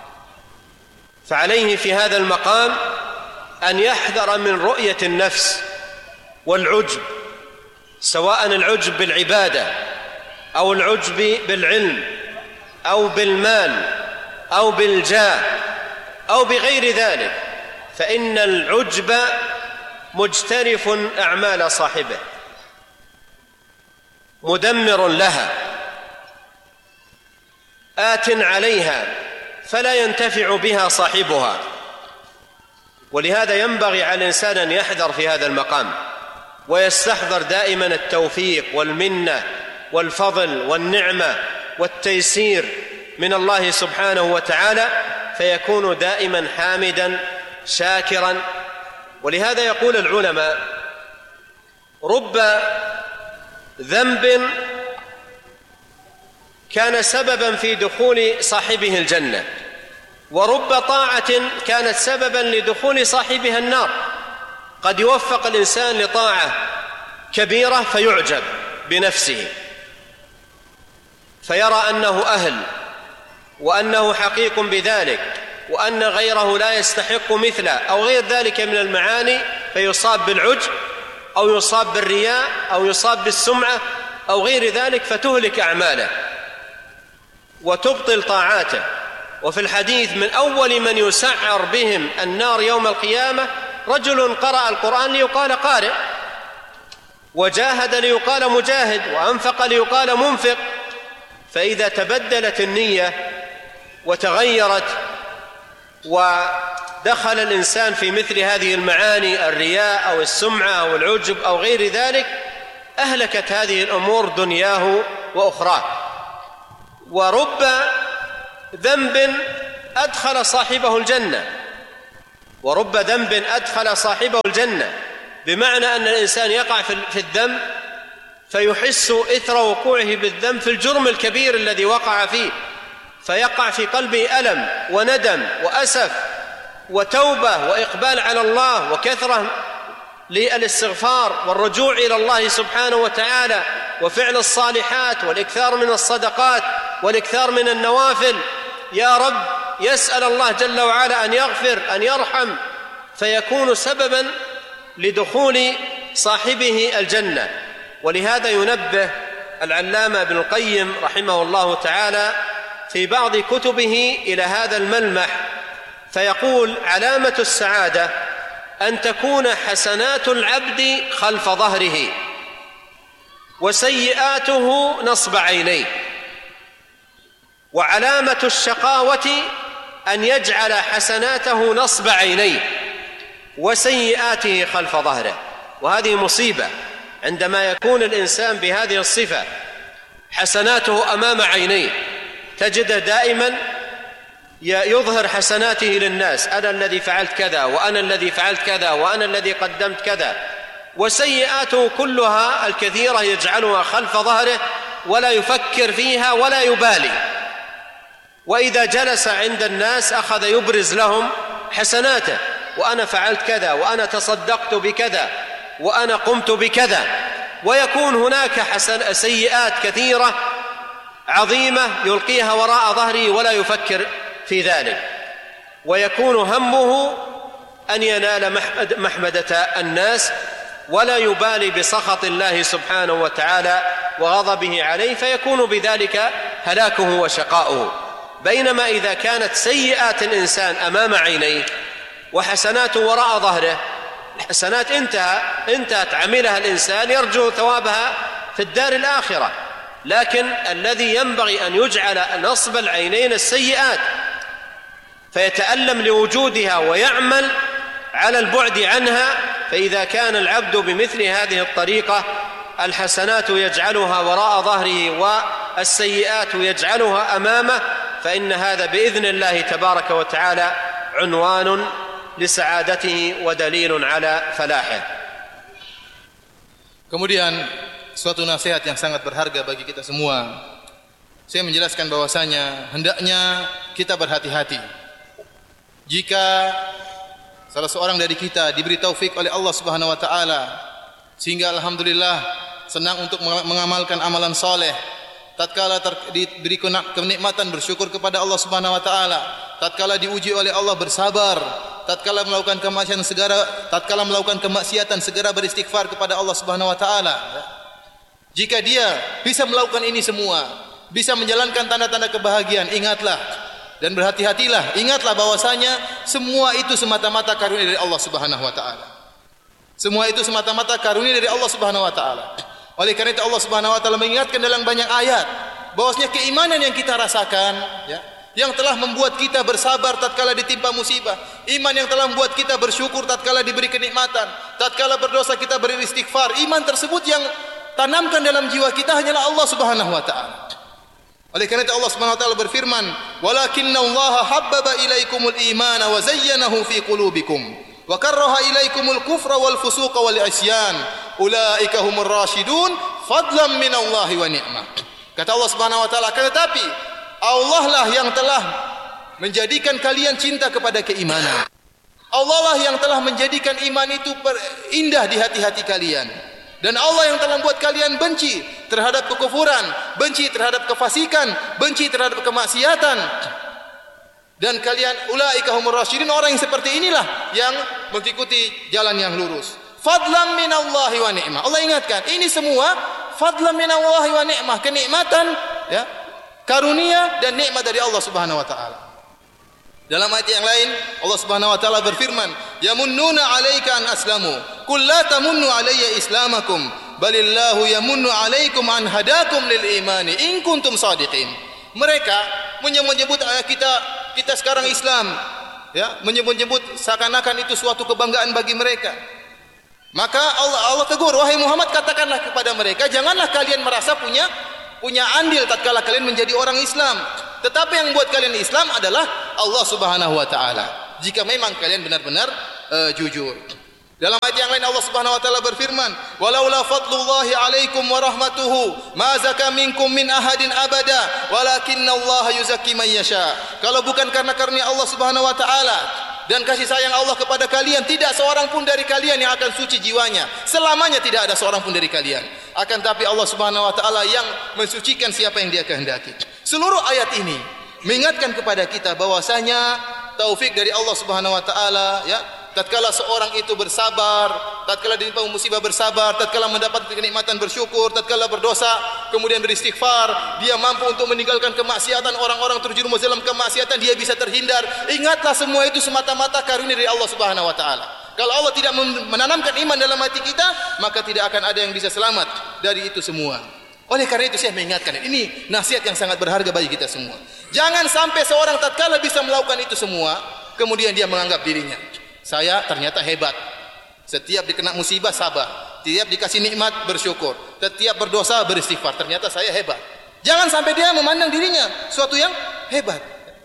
فعليه في هذا المقام أن يحذر من رؤية النفس والعجب، سواء العجب بالعبادة أو العجب بالعلم أو بالمال أو بالجاه أو بغير ذلك، فإن العجب مجترف أعمال صاحبه مدمر لها آت عليها فلا ينتفع بها صاحبها. ولهذا ينبغي على الإنسان أن يحذر في هذا المقام ويستحضر دائما التوفيق والمنة والفضل والنعمة والتيسير من الله سبحانه وتعالى، فيكون دائما حامدا شاكرا. ولهذا يقول العلماء: رب ذنب كان سببا في دخول صاحبه الجنة، ورب طاعة كانت سببا لدخول صاحبها النار. قد يوفق الإنسان لطاعة كبيرة فيعجب بنفسه، فيرى أنه أهل وأنه حقيق بذلك وأن غيره لا يستحق مثله أو غير ذلك من المعاني، فيصاب بالعجب أو يصاب بالرياء أو يصاب بالسمعة أو غير ذلك، فتهلك أعماله وتبطل طاعاته. وفي الحديث: من أول من يسعر بهم النار يوم القيامة رجل قرأ القرآن ليقال قارئ، وجاهد ليقال مجاهد، وأنفق ليقال منفق. فإذا تبدلت النية وتغيرت ودخل الإنسان في مثل هذه المعاني، الرياء أو السمعة أو العجب أو غير ذلك، أهلكت هذه الأمور دنياه وأخراه. ورب ذنب أدخل صاحبه الجنة، ورب ذنب أدخل صاحبه الجنة، بمعنى أن الإنسان يقع في الذنب فيحس إثر وقوعه بالذنب في الجرم الكبير الذي وقع فيه، فيقع في قلبه ألم وندم وأسف وتوبة وإقبال على الله وكثرة للاستغفار والرجوع إلى الله سبحانه وتعالى وفعل الصالحات والإكثار من الصدقات والإكثار من النوافل. يا رب يسأل الله جل وعلا أن يغفر أن يرحم، فيكون سببا لدخول صاحبه الجنة. ولهذا ينبه العلامة ابن القيم رحمه الله تعالى في بعض كتبه إلى هذا الملمح، فيقول: علامة السعادة أن تكون حسنات العبد خلف ظهره وسيئاته نصب عينيه، وعلامة الشقاوة أن يجعل حسناته نصب عينيه وسيئاته خلف ظهره. وهذه مصيبة عندما يكون الإنسان بهذه الصفة، حسناته أمام عينيه، تجده دائما يظهر حسناته للناس: أنا الذي فعلت كذا، وأنا الذي فعلت كذا، وأنا الذي قدمت كذا. وسيئاته كلها الكثيرة يجعلها خلف ظهره ولا يفكر فيها ولا يبالي، وإذا جلس عند الناس أخذ يبرز لهم حسناته: وأنا فعلت كذا، وأنا تصدقت بكذا، وأنا قمت بكذا. ويكون هناك حسن سيئات كثيرة عظيمة يلقيها وراء ظهره ولا يفكر في ذلك، ويكون همه أن ينال محمدة الناس ولا يبالي بسخط الله سبحانه وتعالى وغضبه عليه، فيكون بذلك هلاكه وشقاؤه. بينما إذا كانت سيئات الإنسان أمام عينيه وحسناته وراء ظهره، الحسنات انتهى انتهت عملها الإنسان يرجو ثوابها في الدار الآخرة، لكن الذي ينبغي أن يجعل نصب العينين السيئات، فيتألم لوجودها ويعمل على البعد عنها. فإذا كان العبد بمثل هذه الطريقة، الحسنات يجعلها وراء ظهره والسيئات يجعلها أمامه، فإن هذا بإذن الله تبارك وتعالى عنوان لسعادته ودليل على فلاحه.
Kemudian suatu nasihat yang sangat berharga bagi kita semua. Saya menjelaskan bahwasanya hendaknya kita berhati-hati. Jika salah seorang dari kita diberi taufik oleh Allah Subhanahu wa taala sehingga alhamdulillah senang untuk mengamalkan amalan saleh, tatkala diberi kenikmatan bersyukur kepada Allah Subhanahu wa taala, tatkala diuji oleh Allah bersabar, tatkala melakukan kemaksiatan segera tatkala melakukan kemaksiatan segera beristighfar kepada Allah Subhanahu wa taala. Jika dia bisa melakukan ini semua, bisa menjalankan tanda-tanda kebahagiaan, ingatlah dan berhati-hatilah, ingatlah bahwasanya semua itu semata-mata karunia dari Allah Subhanahu wa taala. Semua itu semata-mata karunia dari Allah Subhanahu wa taala. Oleh karena itu Allah Subhanahu wa taala mengingatkan dalam banyak ayat bahwasanya keimanan yang kita rasakan, ya, yang telah membuat kita bersabar tatkala ditimpa musibah, iman yang telah membuat kita bersyukur tatkala diberi kenikmatan, tatkala berdosa kita beristighfar, iman tersebut yang tanamkan dalam jiwa kita hanyalah Allah Subhanahu wa taala. Oleh karena itu Allah Subhanahu wa taala berfirman, "Walakinnallaha habbaba ilaikumul imana wa zayyanahu fi qulubikum wa karraha ilaikumul kufra wal fusuqa wal isyan ulaika humur rasyidun fadlan minallahi wa ni'mah." Kata Allah Subhanahu wa taala, tetapi Allah lah yang telah menjadikan kalian cinta kepada keimanan. Allah lah yang telah menjadikan iman itu indah di hati-hati kalian. Dan Allah yang telah membuat kalian benci terhadap kekufuran, benci terhadap kefasikan, benci terhadap kemaksiatan. Dan kalian ulaika humur rasyidin, orang yang seperti inilah yang mengikuti jalan yang lurus. Fadlan minallahi wa ni'mah. Allah ingatkan, ini semua fadlan minallahi wa ni'mah, kenikmatan, ya, karunia dan nikmat dari Allah Subhanahu wa taala. Dalam ayat yang lain Allah Subhanahu wa taala berfirman, "Yamunnuna 'alaika an aslamu, qul la tamunnu 'alayya islamakum, balillahu yamunnu 'alaikum an hadakum lil imani in kuntum shadiqin." Mereka menyebut-nyebut kita kita sekarang Islam, ya, menyebut-nyebut seakan-akan itu suatu kebanggaan bagi mereka. Maka Allah Allah tegur, "Wahai Muhammad, katakanlah kepada mereka, janganlah kalian merasa punya punya andil tatkala kalian menjadi orang Islam. Tetapi yang membuat kalian Islam adalah Allah Subhanahu wa taala. Jika memang kalian benar-benar uh, jujur. Dalam ayat yang lain Allah Subhanahu wa taala berfirman, "Walaula fadlullahi 'alaikum wa rahmatuhu, ma zaka minkum min ahadin abada, walakinallaha yuzakki man yasha." Kalau bukan karena karunia Allah Subhanahu wa taala dan kasih sayang Allah kepada kalian, tidak seorang pun dari kalian yang akan suci jiwanya. Selamanya tidak ada seorang pun dari kalian. Akan tapi Allah Subhanahu wa taala yang mensucikan siapa yang Dia kehendaki. Seluruh ayat ini mengingatkan kepada kita bahwasanya taufik dari Allah Subhanahu wa taala, ya, tatkala seorang itu bersabar, tatkala ditimpa musibah bersabar, tatkala mendapat kenikmatan bersyukur, tatkala berdosa kemudian beristighfar, dia mampu untuk meninggalkan kemaksiatan, orang-orang terjerumus dalam kemaksiatan dia bisa terhindar. Ingatlah semua itu semata-mata karunia dari Allah Subhanahu wa taala. Kalau Allah tidak menanamkan iman dalam hati kita, maka tidak akan ada yang bisa selamat dari itu semua. Oleh karena itu saya mengingatkan, ini nasihat yang sangat berharga bagi kita semua. Jangan sampai seorang tatkala bisa melakukan itu semua, kemudian dia menganggap dirinya, saya ternyata hebat. Setiap dikena musibah sabar, setiap dikasih nikmat bersyukur, setiap berdosa beristighfar. Ternyata saya hebat. Jangan sampai dia memandang dirinya suatu yang hebat.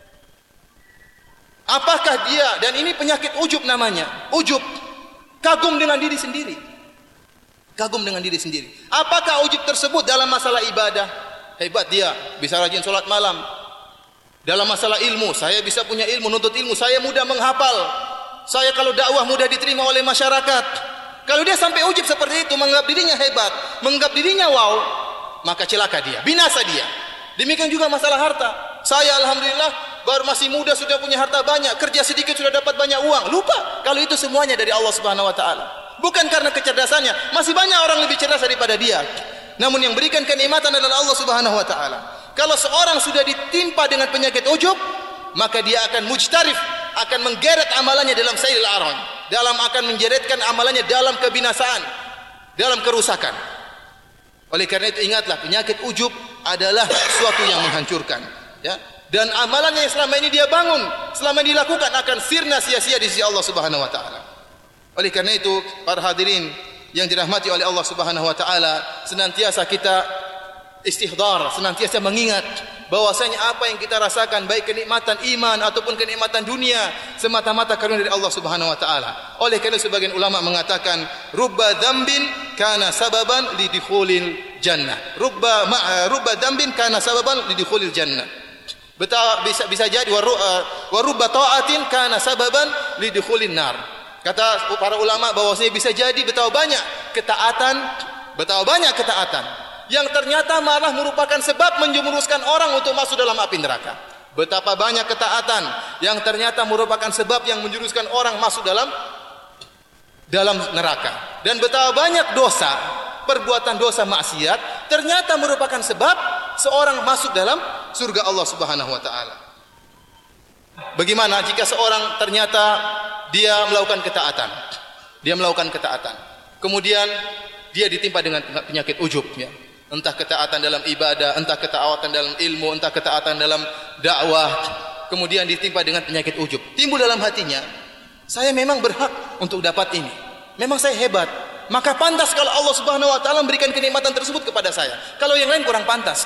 Apakah dia, dan ini penyakit ujub namanya, ujub, kagum dengan diri sendiri. Kagum dengan diri sendiri. Apakah ujub tersebut dalam masalah ibadah? Hebat dia, bisa rajin solat malam. Dalam masalah ilmu, saya bisa punya ilmu, nuntut ilmu, saya mudah menghafal. Saya kalau dakwah mudah diterima oleh masyarakat. Kalau dia sampai ujub seperti itu, menganggap dirinya hebat, menganggap dirinya wow, maka celaka dia, binasa dia. Demikian juga masalah harta. Saya alhamdulillah baru masih muda sudah punya harta banyak, kerja sedikit sudah dapat banyak uang. Lupa kalau itu semuanya dari Allah Subhanahu wa taala. Bukan karena kecerdasannya, masih banyak orang lebih cerdas daripada dia. Namun yang berikan kenikmatan adalah Allah Subhanahu wa taala. Kalau seorang sudah ditimpa dengan penyakit ujub, maka dia akan mujtarif, akan menggeret amalannya dalam sailil aron, dalam akan menjeretkan amalannya dalam kebinasaan, dalam kerusakan. Oleh karena itu ingatlah, penyakit ujub adalah suatu yang menghancurkan, ya. Dan amalannya yang selama ini dia bangun, selama ini dilakukan akan sirna sia-sia di sisi Allah Subhanahu wa taala. Oleh karena itu para hadirin yang dirahmati oleh Allah Subhanahu wa taala, senantiasa kita istihdar, senantiasa mengingat bahwasanya apa yang kita rasakan, baik kenikmatan iman ataupun kenikmatan dunia, semata-mata karunia dari Allah Subhanahu wa taala. Oleh karena sebagian ulama mengatakan rubba dzambin kana sababan lidukhulil jannah. Rubba ma, rubba dzambin kana sababan lidukhulil jannah. Betul, bisa bisa jadi wa rubba ta'atin kana sababan lidukhulin nar. Kata para ulama bahwasanya bisa jadi betapa banyak ketaatan, betapa banyak ketaatan yang ternyata malah merupakan sebab menjerumuskan orang untuk masuk dalam api neraka. Betapa banyak ketaatan yang ternyata merupakan sebab yang menjuruskan orang masuk dalam dalam neraka. Dan betapa banyak dosa, perbuatan dosa maksiat ternyata merupakan sebab seorang masuk dalam surga Allah Subhanahu wa taala. Bagaimana jika seorang ternyata dia melakukan ketaatan, dia melakukan ketaatan, kemudian dia ditimpa dengan penyakit ujub, ya. Entah ketaatan dalam ibadah, entah ketaatan dalam ilmu, entah ketaatan dalam dakwah, kemudian ditimpa dengan penyakit ujub. Timbul dalam hatinya, saya memang berhak untuk dapat ini, memang saya hebat, maka pantas kalau Allah Subhanahu wa taala memberikan kenikmatan tersebut kepada saya. Kalau yang lain kurang pantas.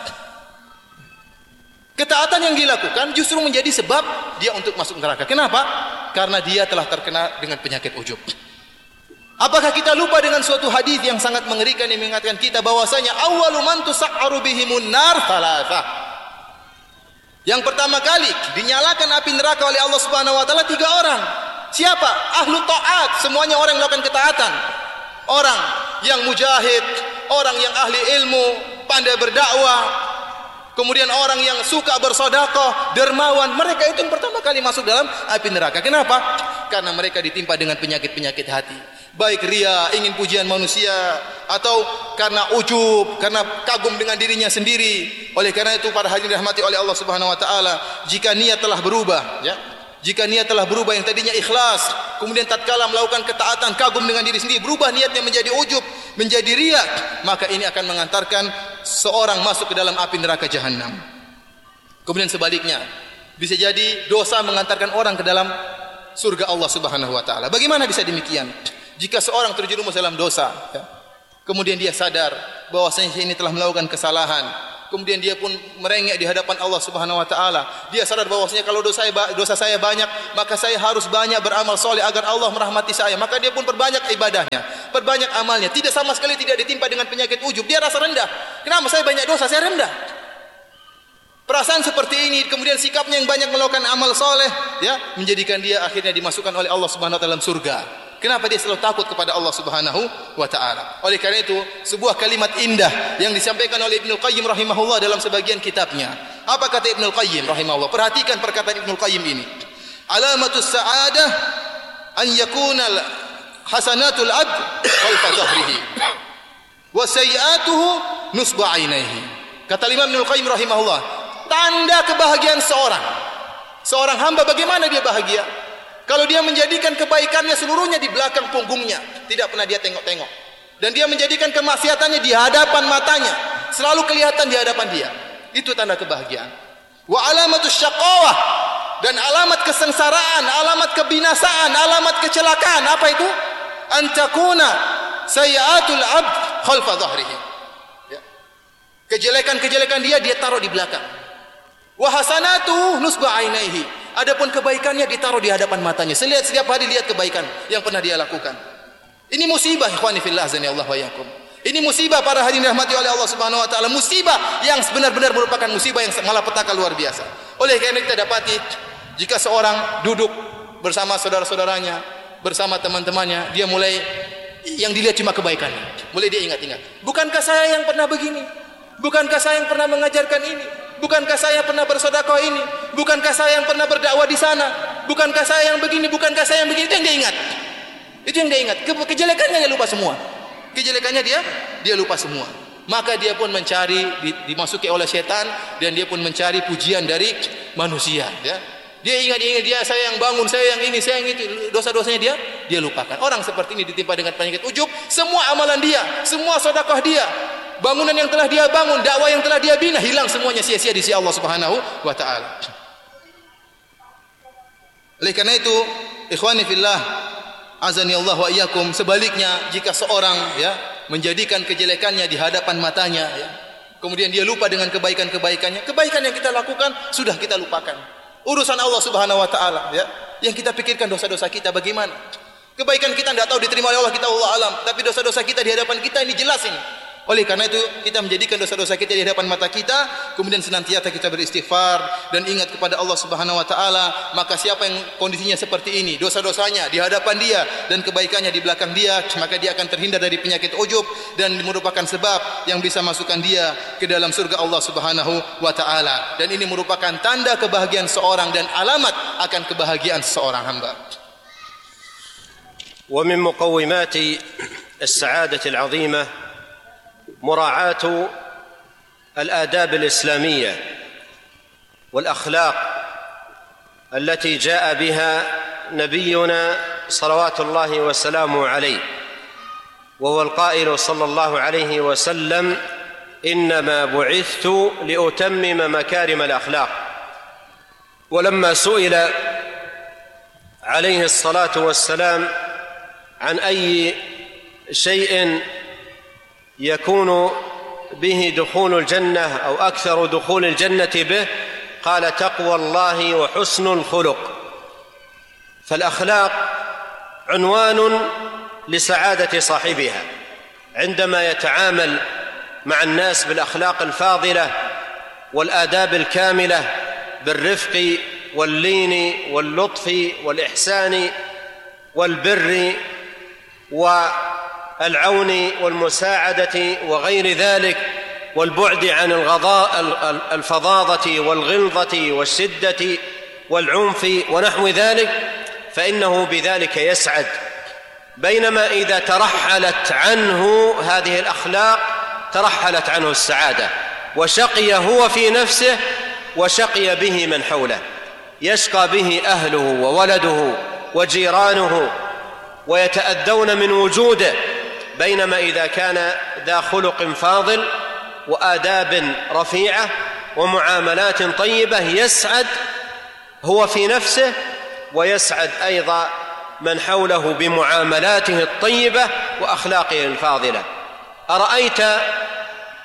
Ketaatan yang dilakukan justru menjadi sebab dia untuk masuk neraka. Kenapa? Karena dia telah terkena dengan penyakit ujub. Apakah kita lupa dengan suatu hadis yang sangat mengerikan yang mengingatkan kita bahwasanya awwalu man tus'aru bihimun nar thalatha. Yang pertama kali dinyalakan api neraka oleh Allah Subhanahu wa taala tiga orang. Siapa? Ahlu taat, semuanya orang yang melakukan ketaatan. Orang yang mujahid, orang yang ahli ilmu, pandai berdakwah, kemudian orang yang suka bersedekah, dermawan, mereka itu yang pertama kali masuk dalam api neraka. Kenapa? Karena mereka ditimpa dengan penyakit-penyakit hati. Baik ria, ingin pujian manusia, atau karena ujub, karena kagum dengan dirinya sendiri. Oleh karena itu para hadirin dirahmati oleh Allah Subhanahu wa taala, jika niat telah berubah, ya. Jika niat telah berubah yang tadinya ikhlas, kemudian tatkala melakukan ketaatan kagum dengan diri sendiri, berubah niatnya menjadi ujub, menjadi riya, maka ini akan mengantarkan seorang masuk ke dalam api neraka jahanam. Kemudian sebaliknya, bisa jadi dosa mengantarkan orang ke dalam surga Allah Subhanahu wa taala. Bagaimana bisa demikian? Jika seorang terjerumus dalam dosa, ya, kemudian dia sadar bahwasanya ini telah melakukan kesalahan, kemudian dia pun merengek di hadapan Allah Subhanahu wa taala. Dia sadar bahwasanya kalau dosa saya dosa saya banyak, maka saya harus banyak beramal soleh agar Allah merahmati saya. Maka dia pun perbanyak ibadahnya, perbanyak amalnya. Tidak sama sekali tidak ditimpa dengan penyakit ujub. Dia rasa rendah. Kenapa saya banyak dosa, saya rendah? Perasaan seperti ini, kemudian sikapnya yang banyak melakukan amal soleh, ya, menjadikan dia akhirnya dimasukkan oleh Allah Subhanahu wa taala dalam surga. Kenapa dia selalu takut kepada Allah Subhanahu wa taala? Oleh karena itu, sebuah kalimat indah yang disampaikan oleh Ibnu Qayyim rahimahullah dalam sebagian kitabnya. Apa kata Ibnu Qayyim rahimahullah? Perhatikan perkataan Ibnu Qayyim ini. Alamatus sa'adah an yakuna hasanatul abd khalfa dhahrihi wa sayyi'atuhu nusba 'ainaihi. Kata Imam Ibnu Qayyim rahimahullah, tanda kebahagiaan seorang seorang hamba, bagaimana dia bahagia? Kalau dia menjadikan kebaikannya seluruhnya di belakang punggungnya, tidak pernah dia tengok-tengok. Dan dia menjadikan kemaksiatannya di hadapan matanya, selalu kelihatan di hadapan dia. Itu tanda kebahagiaan. Wa alamatus syaqawah, dan alamat kesengsaraan, alamat kebinasaan, alamat kecelakaan, apa itu? Antakuna sayyi'atul abd khalfa dhahrihi. Ya. Kejelekan-kejelekan dia dia taruh di belakang. Wa hasanatu nusba 'ainaihi. Adapun kebaikannya ditaruh di hadapan matanya. Selihat setiap hari lihat kebaikan yang pernah dia lakukan. Ini musibah, ikhwani fillah azani Allah wa iyyakum. Ini musibah para hadirin dirahmati oleh Allah Subhanahu wa taala, musibah yang benar-benar merupakan musibah yang malapetaka luar biasa. Oleh karena kita dapati jika seorang duduk bersama saudara-saudaranya, bersama teman-temannya, dia mulai yang dilihat cuma kebaikannya. Mulai dia ingat-ingat. Bukankah saya yang pernah begini? Bukankah saya yang pernah mengajarkan ini? Bukankah saya yang pernah bersedekah ini? Bukankah saya yang pernah berdakwah di sana? Bukankah saya yang begini? Bukankah saya yang begini? Itu yang dia ingat. Itu yang dia ingat. Ke- kejelekannya dia lupa semua. Kejelekannya dia dia lupa semua. Maka dia pun mencari, di, dimasuki oleh setan, dan dia pun mencari pujian dari manusia. Ya. Dia ingat-ingat dia, saya yang bangun, saya yang ini, saya yang itu. Dosa-dosanya dia dia lupakan. Orang seperti ini ditimpa dengan penyakit ujub. Semua amalan dia, semua sedekah dia, bangunan yang telah dia bangun, dakwah yang telah dia bina, hilang semuanya, sia-sia di sisi Allah Subhanahu wa taala. Oleh karena itu, ikhwani fillah, azani Allah wa iyyakum, sebaliknya jika seorang ya menjadikan kejelekannya di hadapan matanya, ya, kemudian dia lupa dengan kebaikan-kebaikannya, kebaikan yang kita lakukan sudah kita lupakan. Urusan Allah Subhanahu wa taala, ya. Yang kita pikirkan dosa-dosa kita bagaimana? Kebaikan kita tidak tahu diterima oleh Allah, kita Allah alam, tapi dosa-dosa kita di hadapan kita ini jelas ini. Oleh karena itu kita menjadikan dosa-dosa kita di hadapan mata kita, kemudian senantiasa kita beristighfar dan ingat kepada Allah Subhanahu wa taala. Maka siapa yang kondisinya seperti ini, dosa-dosanya di hadapan dia dan kebaikannya di belakang dia, maka dia akan terhindar dari penyakit ujub dan merupakan sebab yang bisa masukkan dia ke dalam surga Allah Subhanahu wa taala. Dan ini merupakan tanda kebahagiaan seorang dan alamat akan kebahagiaan seorang hamba.
Wa min muqawwimati as-sa'adati al-'azimah مراعاة الآداب الإسلامية والأخلاق التي جاء بها نبينا صلوات الله وسلامه عليه، وهو القائل صلى الله عليه وسلم: إنما بعثت لأتمم مكارم الأخلاق. ولما سئل عليه الصلاة والسلام عن أي شيء يكون به دخول الجنة أو أكثر دخول الجنة به، قال: تقوى الله وحسن الخلق. فالأخلاق عنوان لسعادة صاحبها عندما يتعامل مع الناس بالأخلاق الفاضلة والآداب الكاملة بالرفق واللين واللطف والإحسان والبر والعون والمساعدة وغير ذلك، والبعد عن الغضاء الفظاظة والغلظة والشدة والعنف ونحو ذلك، فإنه بذلك يسعد. بينما إذا ترحلت عنه هذه الأخلاق ترحلت عنه السعادة، وشقي هو في نفسه وشقي به من حوله، يشقى به أهله وولده وجيرانه ويتأذون من وجوده. بينما إذا كان ذا خلق فاضل وآداب رفيعة ومعاملات طيبة يسعد هو في نفسه ويسعد أيضا من حوله بمعاملاته الطيبة وأخلاقه الفاضلة. أرأيت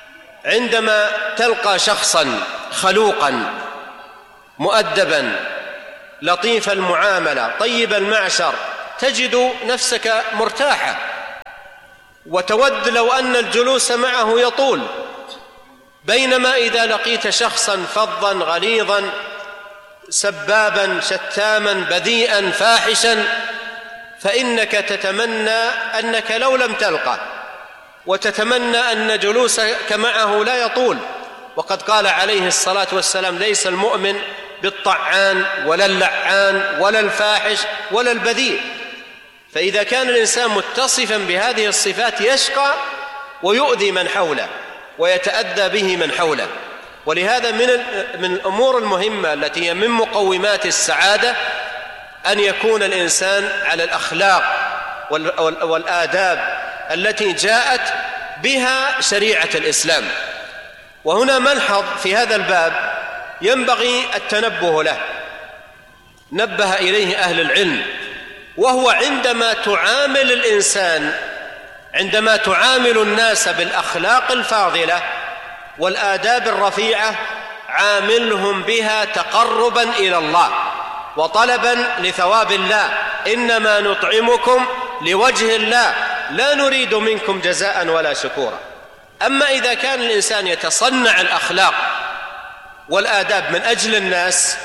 عندما تلقى شخصا خلوقا مؤدبا لطيف المعاملة طيب المعشر تجد نفسك مرتاحة وتود لو أن الجلوس معه يطول، بينما إذا لقيت شخصا فظا غليظا سبابا شتاما بذيئا فاحشا فإنك تتمنى أنك لو لم تلقه، وتتمنى أن جلوسك معه لا يطول. وقد قال عليه الصلاة والسلام: ليس المؤمن بالطعان ولا اللعان ولا الفاحش ولا البذيء. فإذا كان الإنسان متصفا بهذه الصفات يشقى ويؤذي من حوله ويتأذى به من حوله. ولهذا من من الأمور المهمة التي هي من مقومات السعادة أن يكون الإنسان على الأخلاق والآداب التي جاءت بها شريعة الإسلام. وهنا ملحظ في هذا الباب ينبغي التنبه له، نبه إليه أهل العلم، وهو عندما تعامل الإنسان عندما تعامل الناس بالأخلاق الفاضلة والآداب الرفيعة عاملهم بها تقربا إلى الله وطلبا لثواب الله، إنما نطعمكم لوجه الله لا نريد منكم جزاء ولا شكورا. أما إذا كان الإنسان يتصنع الأخلاق والآداب من أجل الناس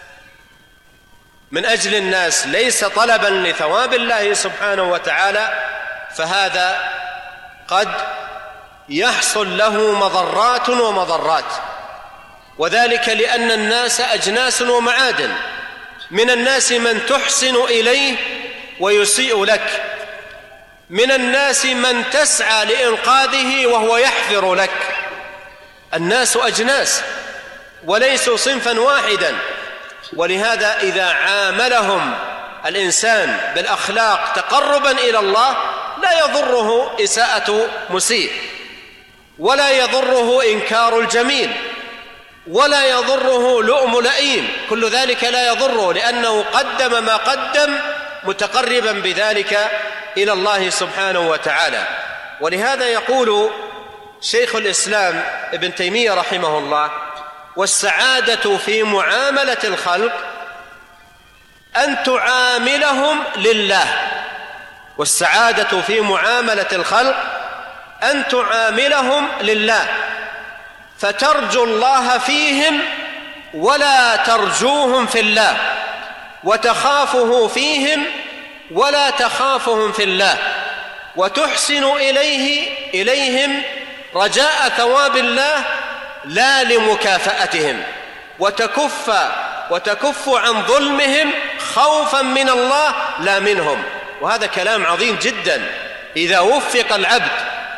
من أجل الناس ليس طلبا لثواب الله سبحانه وتعالى، فهذا قد يحصل له مضرات ومضرات، وذلك لأن الناس أجناس ومعادن. من الناس من تحسن إليه ويسيء لك، من الناس من تسعى لإنقاذه وهو يحفر لك. الناس أجناس وليسوا صنفا واحدا، ولهذا إذا عاملهم الإنسان بالأخلاق تقربا إلى الله لا يضره إساءة مسيء، ولا يضره إنكار الجميل، ولا يضره لؤم لئيم، كل ذلك لا يضره لأنه قدم ما قدم متقربا بذلك إلى الله سبحانه وتعالى. ولهذا يقول شيخ الإسلام ابن تيمية رحمه الله: والسعادة في معاملة الخلق أن تعاملهم لله. والسعادة في معاملة الخلق أن تعاملهم لله، فترجو الله فيهم ولا ترجوهم في الله، وتخافه فيهم ولا تخافهم في الله، وتحسن إليه إليهم رجاء ثواب الله لا لمكافأتهم، وتكف وتكف عن ظلمهم خوفا من الله لا منهم. وهذا كلام عظيم جدا. إذا وفق العبد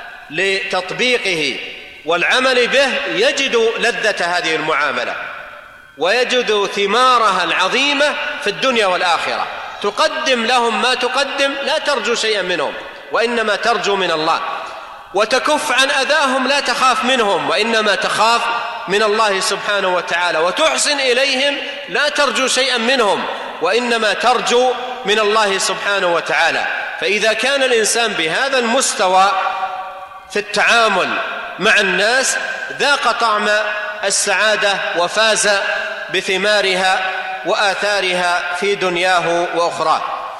لتطبيقه والعمل به يجد لذة هذه المعاملة ويجد ثمارها العظيمة في الدنيا والآخرة. تقدم لهم ما تقدم لا ترجو شيئا منهم وإنما ترجو من الله، وتكف عن أذاهم لا تخاف منهم وإنما تخاف من الله سبحانه وتعالى، وتحسن إليهم لا ترجو شيئا منهم وإنما ترجو من الله سبحانه وتعالى. فإذا كان الإنسان بهذا المستوى في التعامل مع الناس ذاق طعم السعادة وفاز بثمارها وآثارها في دنياه وأخراه.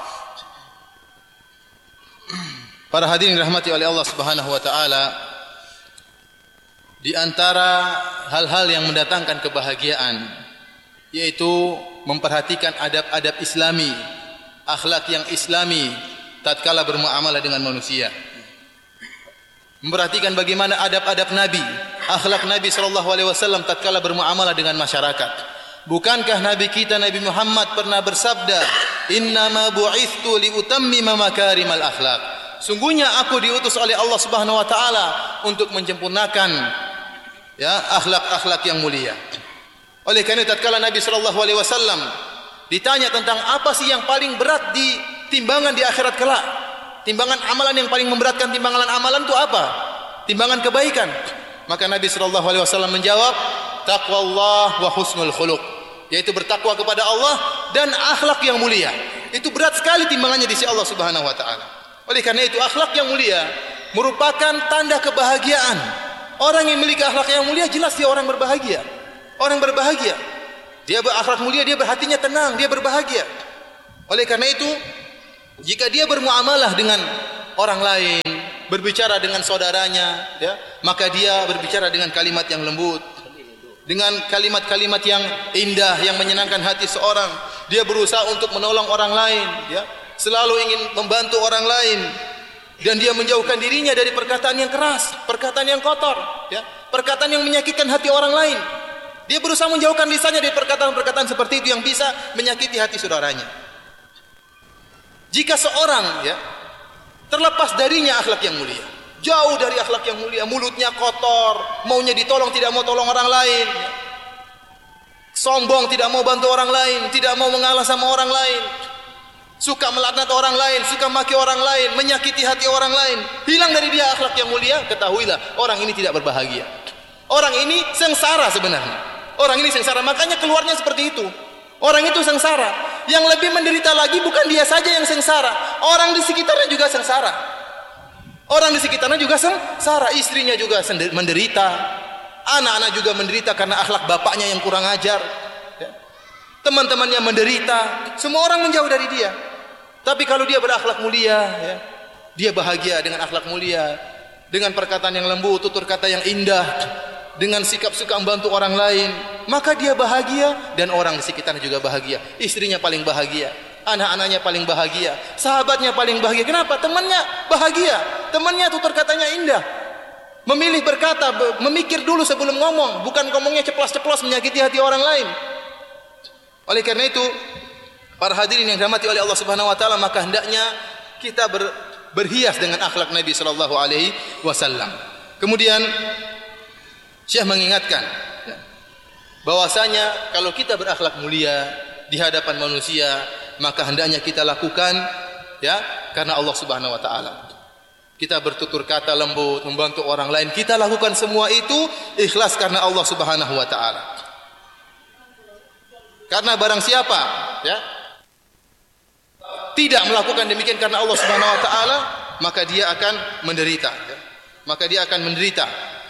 Para hadirin dirahmati oleh Allah Subhanahu wa taala, di antara hal-hal yang mendatangkan kebahagiaan yaitu memperhatikan adab-adab Islami, akhlak yang Islami tatkala bermuamalah dengan manusia. Memperhatikan bagaimana adab-adab Nabi, akhlak Nabi sallallahu alaihi wasallam tatkala bermuamalah dengan masyarakat. Bukankah Nabi kita Nabi Muhammad pernah bersabda, "Innama bu'ithtu liutammima makarimal akhlaq." Sungguhnya aku diutus oleh Allah Subhanahu wa taala untuk menyempurnakan ya akhlak-akhlak yang mulia. Oleh karena tatkala Nabi sallallahu alaihi wasallam ditanya tentang apa sih yang paling berat di timbangan di akhirat kelak, timbangan amalan yang paling memberatkan timbangan amalan itu apa? Timbangan kebaikan. Maka Nabi sallallahu alaihi wasallam menjawab, taqwallah wa husnul khuluq, yaitu bertakwa kepada Allah dan akhlak yang mulia. Itu berat sekali timbangannya di sisi Allah Subhanahu wa taala. Oleh karena itu akhlak yang mulia merupakan tanda kebahagiaan Orang yang memiliki akhlak yang mulia jelas dia orang berbahagia. Orang berbahagia. Dia berakhlak mulia, dia berhatinya tenang, dia berbahagia. Oleh karena itu, jika dia bermuamalah dengan orang lain, berbicara dengan saudaranya, ya, maka dia berbicara dengan kalimat yang lembut, dengan kalimat-kalimat yang indah yang menyenangkan hati seorang. Dia berusaha untuk menolong orang lain, ya, selalu ingin membantu orang lain. Dan dia menjauhkan dirinya dari perkataan yang keras, perkataan yang kotor, ya, perkataan yang menyakitkan hati orang lain. Dia berusaha menjauhkan lisannya dari perkataan-perkataan seperti itu yang bisa menyakiti hati saudaranya. Jika seorang, ya, terlepas darinya akhlak yang mulia, jauh dari akhlak yang mulia, mulutnya kotor, maunya ditolong tidak mau tolong orang lain, ya, sombong tidak mau bantu orang lain, tidak mau mengalah sama orang lain, suka melaknat orang lain, suka maki orang lain, menyakiti hati orang lain, hilang dari dia akhlak yang mulia, ketahuilah orang ini tidak berbahagia. Orang ini sengsara sebenarnya. Orang ini sengsara, makanya keluarnya seperti itu. Orang itu sengsara. Yang lebih menderita lagi bukan dia saja yang sengsara, orang di sekitarnya juga sengsara. Orang di sekitarnya juga sengsara, istrinya juga menderita, anak-anak juga menderita karena akhlak bapaknya yang kurang ajar, ya. Teman-temannya menderita, semua orang menjauh dari dia. Tapi kalau dia berakhlak mulia, ya, dia bahagia dengan akhlak mulia, dengan perkataan yang lembut, tutur kata yang indah, dengan sikap suka membantu orang lain, maka dia bahagia dan orang di sekitarnya juga bahagia. Istrinya paling bahagia, anak-anaknya paling bahagia, sahabatnya paling bahagia. Kenapa? Temannya bahagia, temannya tutur katanya indah. Memilih berkata, memikir dulu sebelum ngomong, bukan ngomongnya ceplos-ceplos menyakiti hati orang lain. Oleh karena itu, para hadirin yang dirahmati oleh Allah Subhanahu wa taala, maka hendaknya kita ber, berhias dengan akhlak Nabi sallallahu alaihi wasallam. Kemudian Syekh mengingatkan, ya, bahwasanya kalau kita berakhlak mulia di hadapan manusia, maka hendaknya kita lakukan, ya, karena Allah Subhanahu wa taala. Kita bertutur kata lembut, membantu orang lain, kita lakukan semua itu ikhlas karena Allah Subhanahu wa taala. Karena barang siapa, ya, tidak melakukan demikian karena Allah Subhanahu wa taala, maka dia akan menderita, ya. Maka dia akan menderita.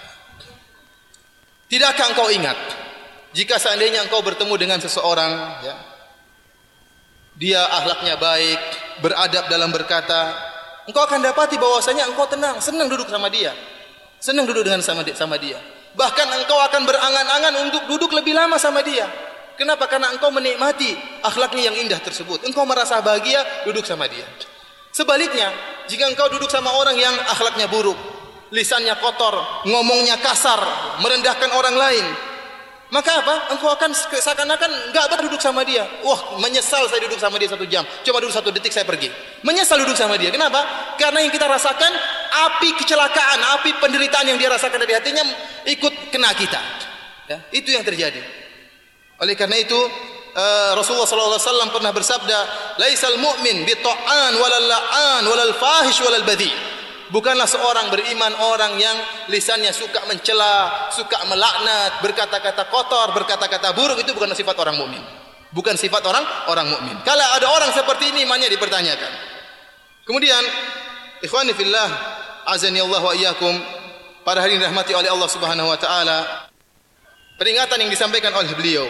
Tidakkah engkau ingat, jika seandainya engkau bertemu dengan seseorang, ya, dia akhlaknya baik, beradab dalam berkata, engkau akan dapati bahwasanya engkau tenang, senang duduk sama dia, senang duduk dengan sama dia, sama dia. Bahkan engkau akan berangan-angan untuk duduk lebih lama sama dia. Kenapa? Karena engkau menikmati akhlaknya yang indah tersebut. Engkau merasa bahagia duduk sama dia. Sebaliknya, jika engkau duduk sama orang yang akhlaknya buruk, lisannya kotor, ngomongnya kasar, merendahkan orang lain, maka apa? Engkau akan seakan-akan enggak berduduk sama dia. Wah, menyesal saya duduk sama dia satu jam. Coba dulu satu detik saya pergi. Menyesal duduk sama dia. Kenapa? Karena yang kita rasakan api kecelakaan, api penderitaan yang dia rasakan dari hatinya ikut kena kita. Ya, itu yang terjadi. Oleh karena itu, uh, Rasulullah sallallahu alaihi wasallam pernah bersabda, "Laisal mu'min bi ta'an walal la'an walal fahish walal badhi." Bukanlah seorang beriman orang yang lisannya suka mencela, suka melaknat, berkata-kata kotor, berkata-kata buruk. Itu bukan sifat orang mukmin. Bukan sifat orang orang mukmin. Kalau ada orang seperti ini, imannya dipertanyakan. Kemudian, ikhwani fillah, azani Allah wa iyyakum, para hadirin rahmati oleh Allah Subhanahu wa taala, peringatan yang disampaikan oleh beliau,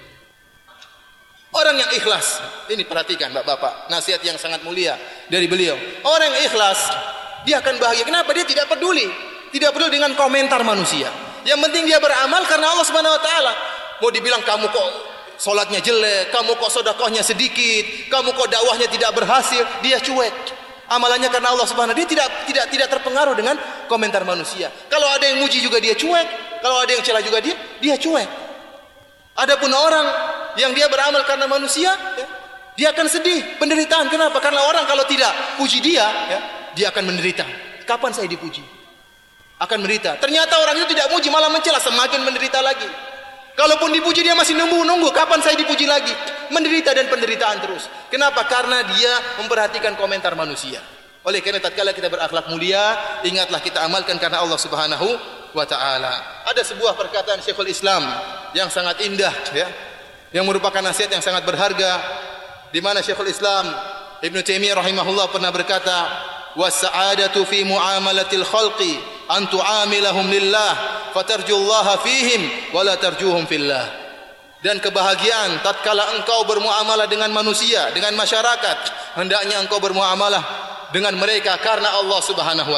orang yang ikhlas, ini perhatikan Bapak-bapak, nasihat yang sangat mulia dari beliau. Orang yang ikhlas, dia akan bahagia. Kenapa? Dia tidak peduli, tidak peduli dengan komentar manusia. Yang penting dia beramal karena Allah Subhanahu wa taala. Mau dibilang kamu kok salatnya jelek, kamu kok sedekahnya sedikit, kamu kok dakwahnya tidak berhasil, dia cuek. Amalannya karena Allah Subhanahu wa taala. Dia tidak tidak tidak terpengaruh dengan komentar manusia. Kalau ada yang muji juga dia cuek, kalau ada yang cela juga dia dia cuek. Adapun orang yang dia beramal karena manusia, ya, dia akan sedih, penderitaan. Kenapa? Karena orang kalau tidak puji dia, ya, dia akan menderita. Kapan saya dipuji? Akan menderita. Ternyata orang itu tidak muji, malah mencela, semakin menderita lagi. Kalaupun dipuji dia masih nunggu-nunggu, kapan saya dipuji lagi? Menderita dan penderitaan terus. Kenapa? Karena dia memperhatikan komentar manusia. Oleh karena tatkala kita berakhlak mulia, ingatlah kita amalkan karena Allah Subhanahu wa taala. Ada sebuah perkataan Syekhul Islam yang sangat indah, ya, yang merupakan nasihat yang sangat berharga, di mana Syekhul Islam Ibnu Taimiyah rahimahullah pernah berkata, "Was-sa'adatu fi muamalatil khalqi an tu'amilahum lillah fatarjullaha fihim wa la tarjuhum fillah. Dan kebahagiaan tatkala engkau bermuamalah dengan manusia, dengan masyarakat, hendaknya engkau bermuamalah dengan mereka karena Allah Subhanahu wa